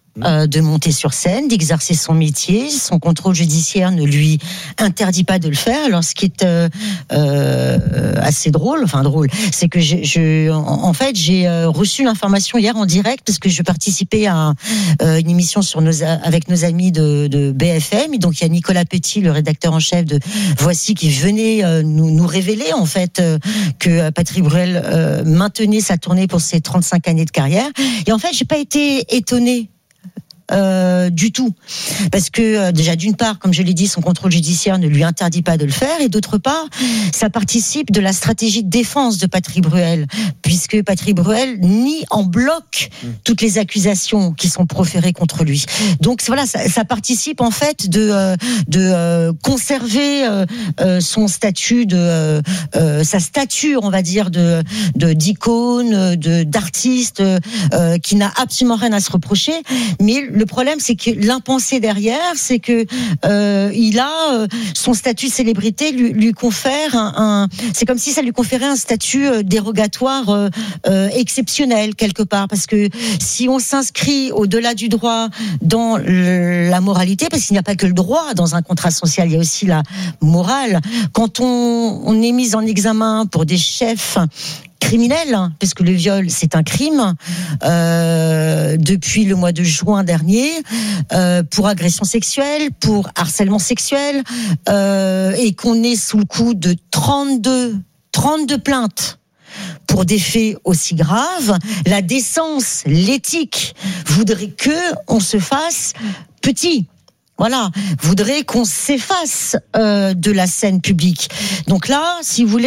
Euh, de monter sur scène, d'exercer son métier. Son contrôle judiciaire ne lui interdit pas de le faire. Alors, ce qui est euh, euh, assez drôle, enfin drôle, c'est que je, je, en, en fait, j'ai reçu l'information hier en direct parce que je participais à euh, une émission sur nos, avec nos amis de, de B F M. Donc, il y a Nicolas Petit, le rédacteur en chef de Voici, qui venait euh, nous, nous révéler en fait euh, que Patrick Bruel euh, maintenait sa tournée pour ses trente-cinq années de carrière. Et en fait, j'ai pas été étonnée. Euh, du tout, parce que euh, déjà d'une part, comme je l'ai dit, son contrôle judiciaire ne lui interdit pas de le faire, et d'autre part, ça participe de la stratégie de défense de Patrick Bruel, puisque Patrick Bruel nie en bloc toutes les accusations qui sont proférées contre lui. Donc voilà, ça, ça participe en fait de euh, de euh, conserver euh, euh, son statut de euh, euh, sa stature, on va dire, de de d'icône, de d'artiste, euh, qui n'a absolument rien à se reprocher, mais le problème, c'est que l'impensé derrière, c'est que euh, il a euh, son statut de célébrité lui, lui confère un, un. C'est comme si ça lui conférait un statut euh, dérogatoire euh, euh, exceptionnel quelque part, parce que si on s'inscrit au-delà du droit dans le, la moralité, parce qu'il n'y a pas que le droit dans un contrat social, il y a aussi la morale. Quand on, on est mis en examen pour des chefs criminel, parce que le viol c'est un crime, euh, depuis le mois de juin dernier, euh, pour agression sexuelle, pour harcèlement sexuel, euh, et qu'on est sous le coup de trente-deux plaintes pour des faits aussi graves, la décence, l'éthique voudrait que on se fasse petit. Voilà, voudrait qu'on s'efface euh, de la scène publique. Donc là, si vous voulez,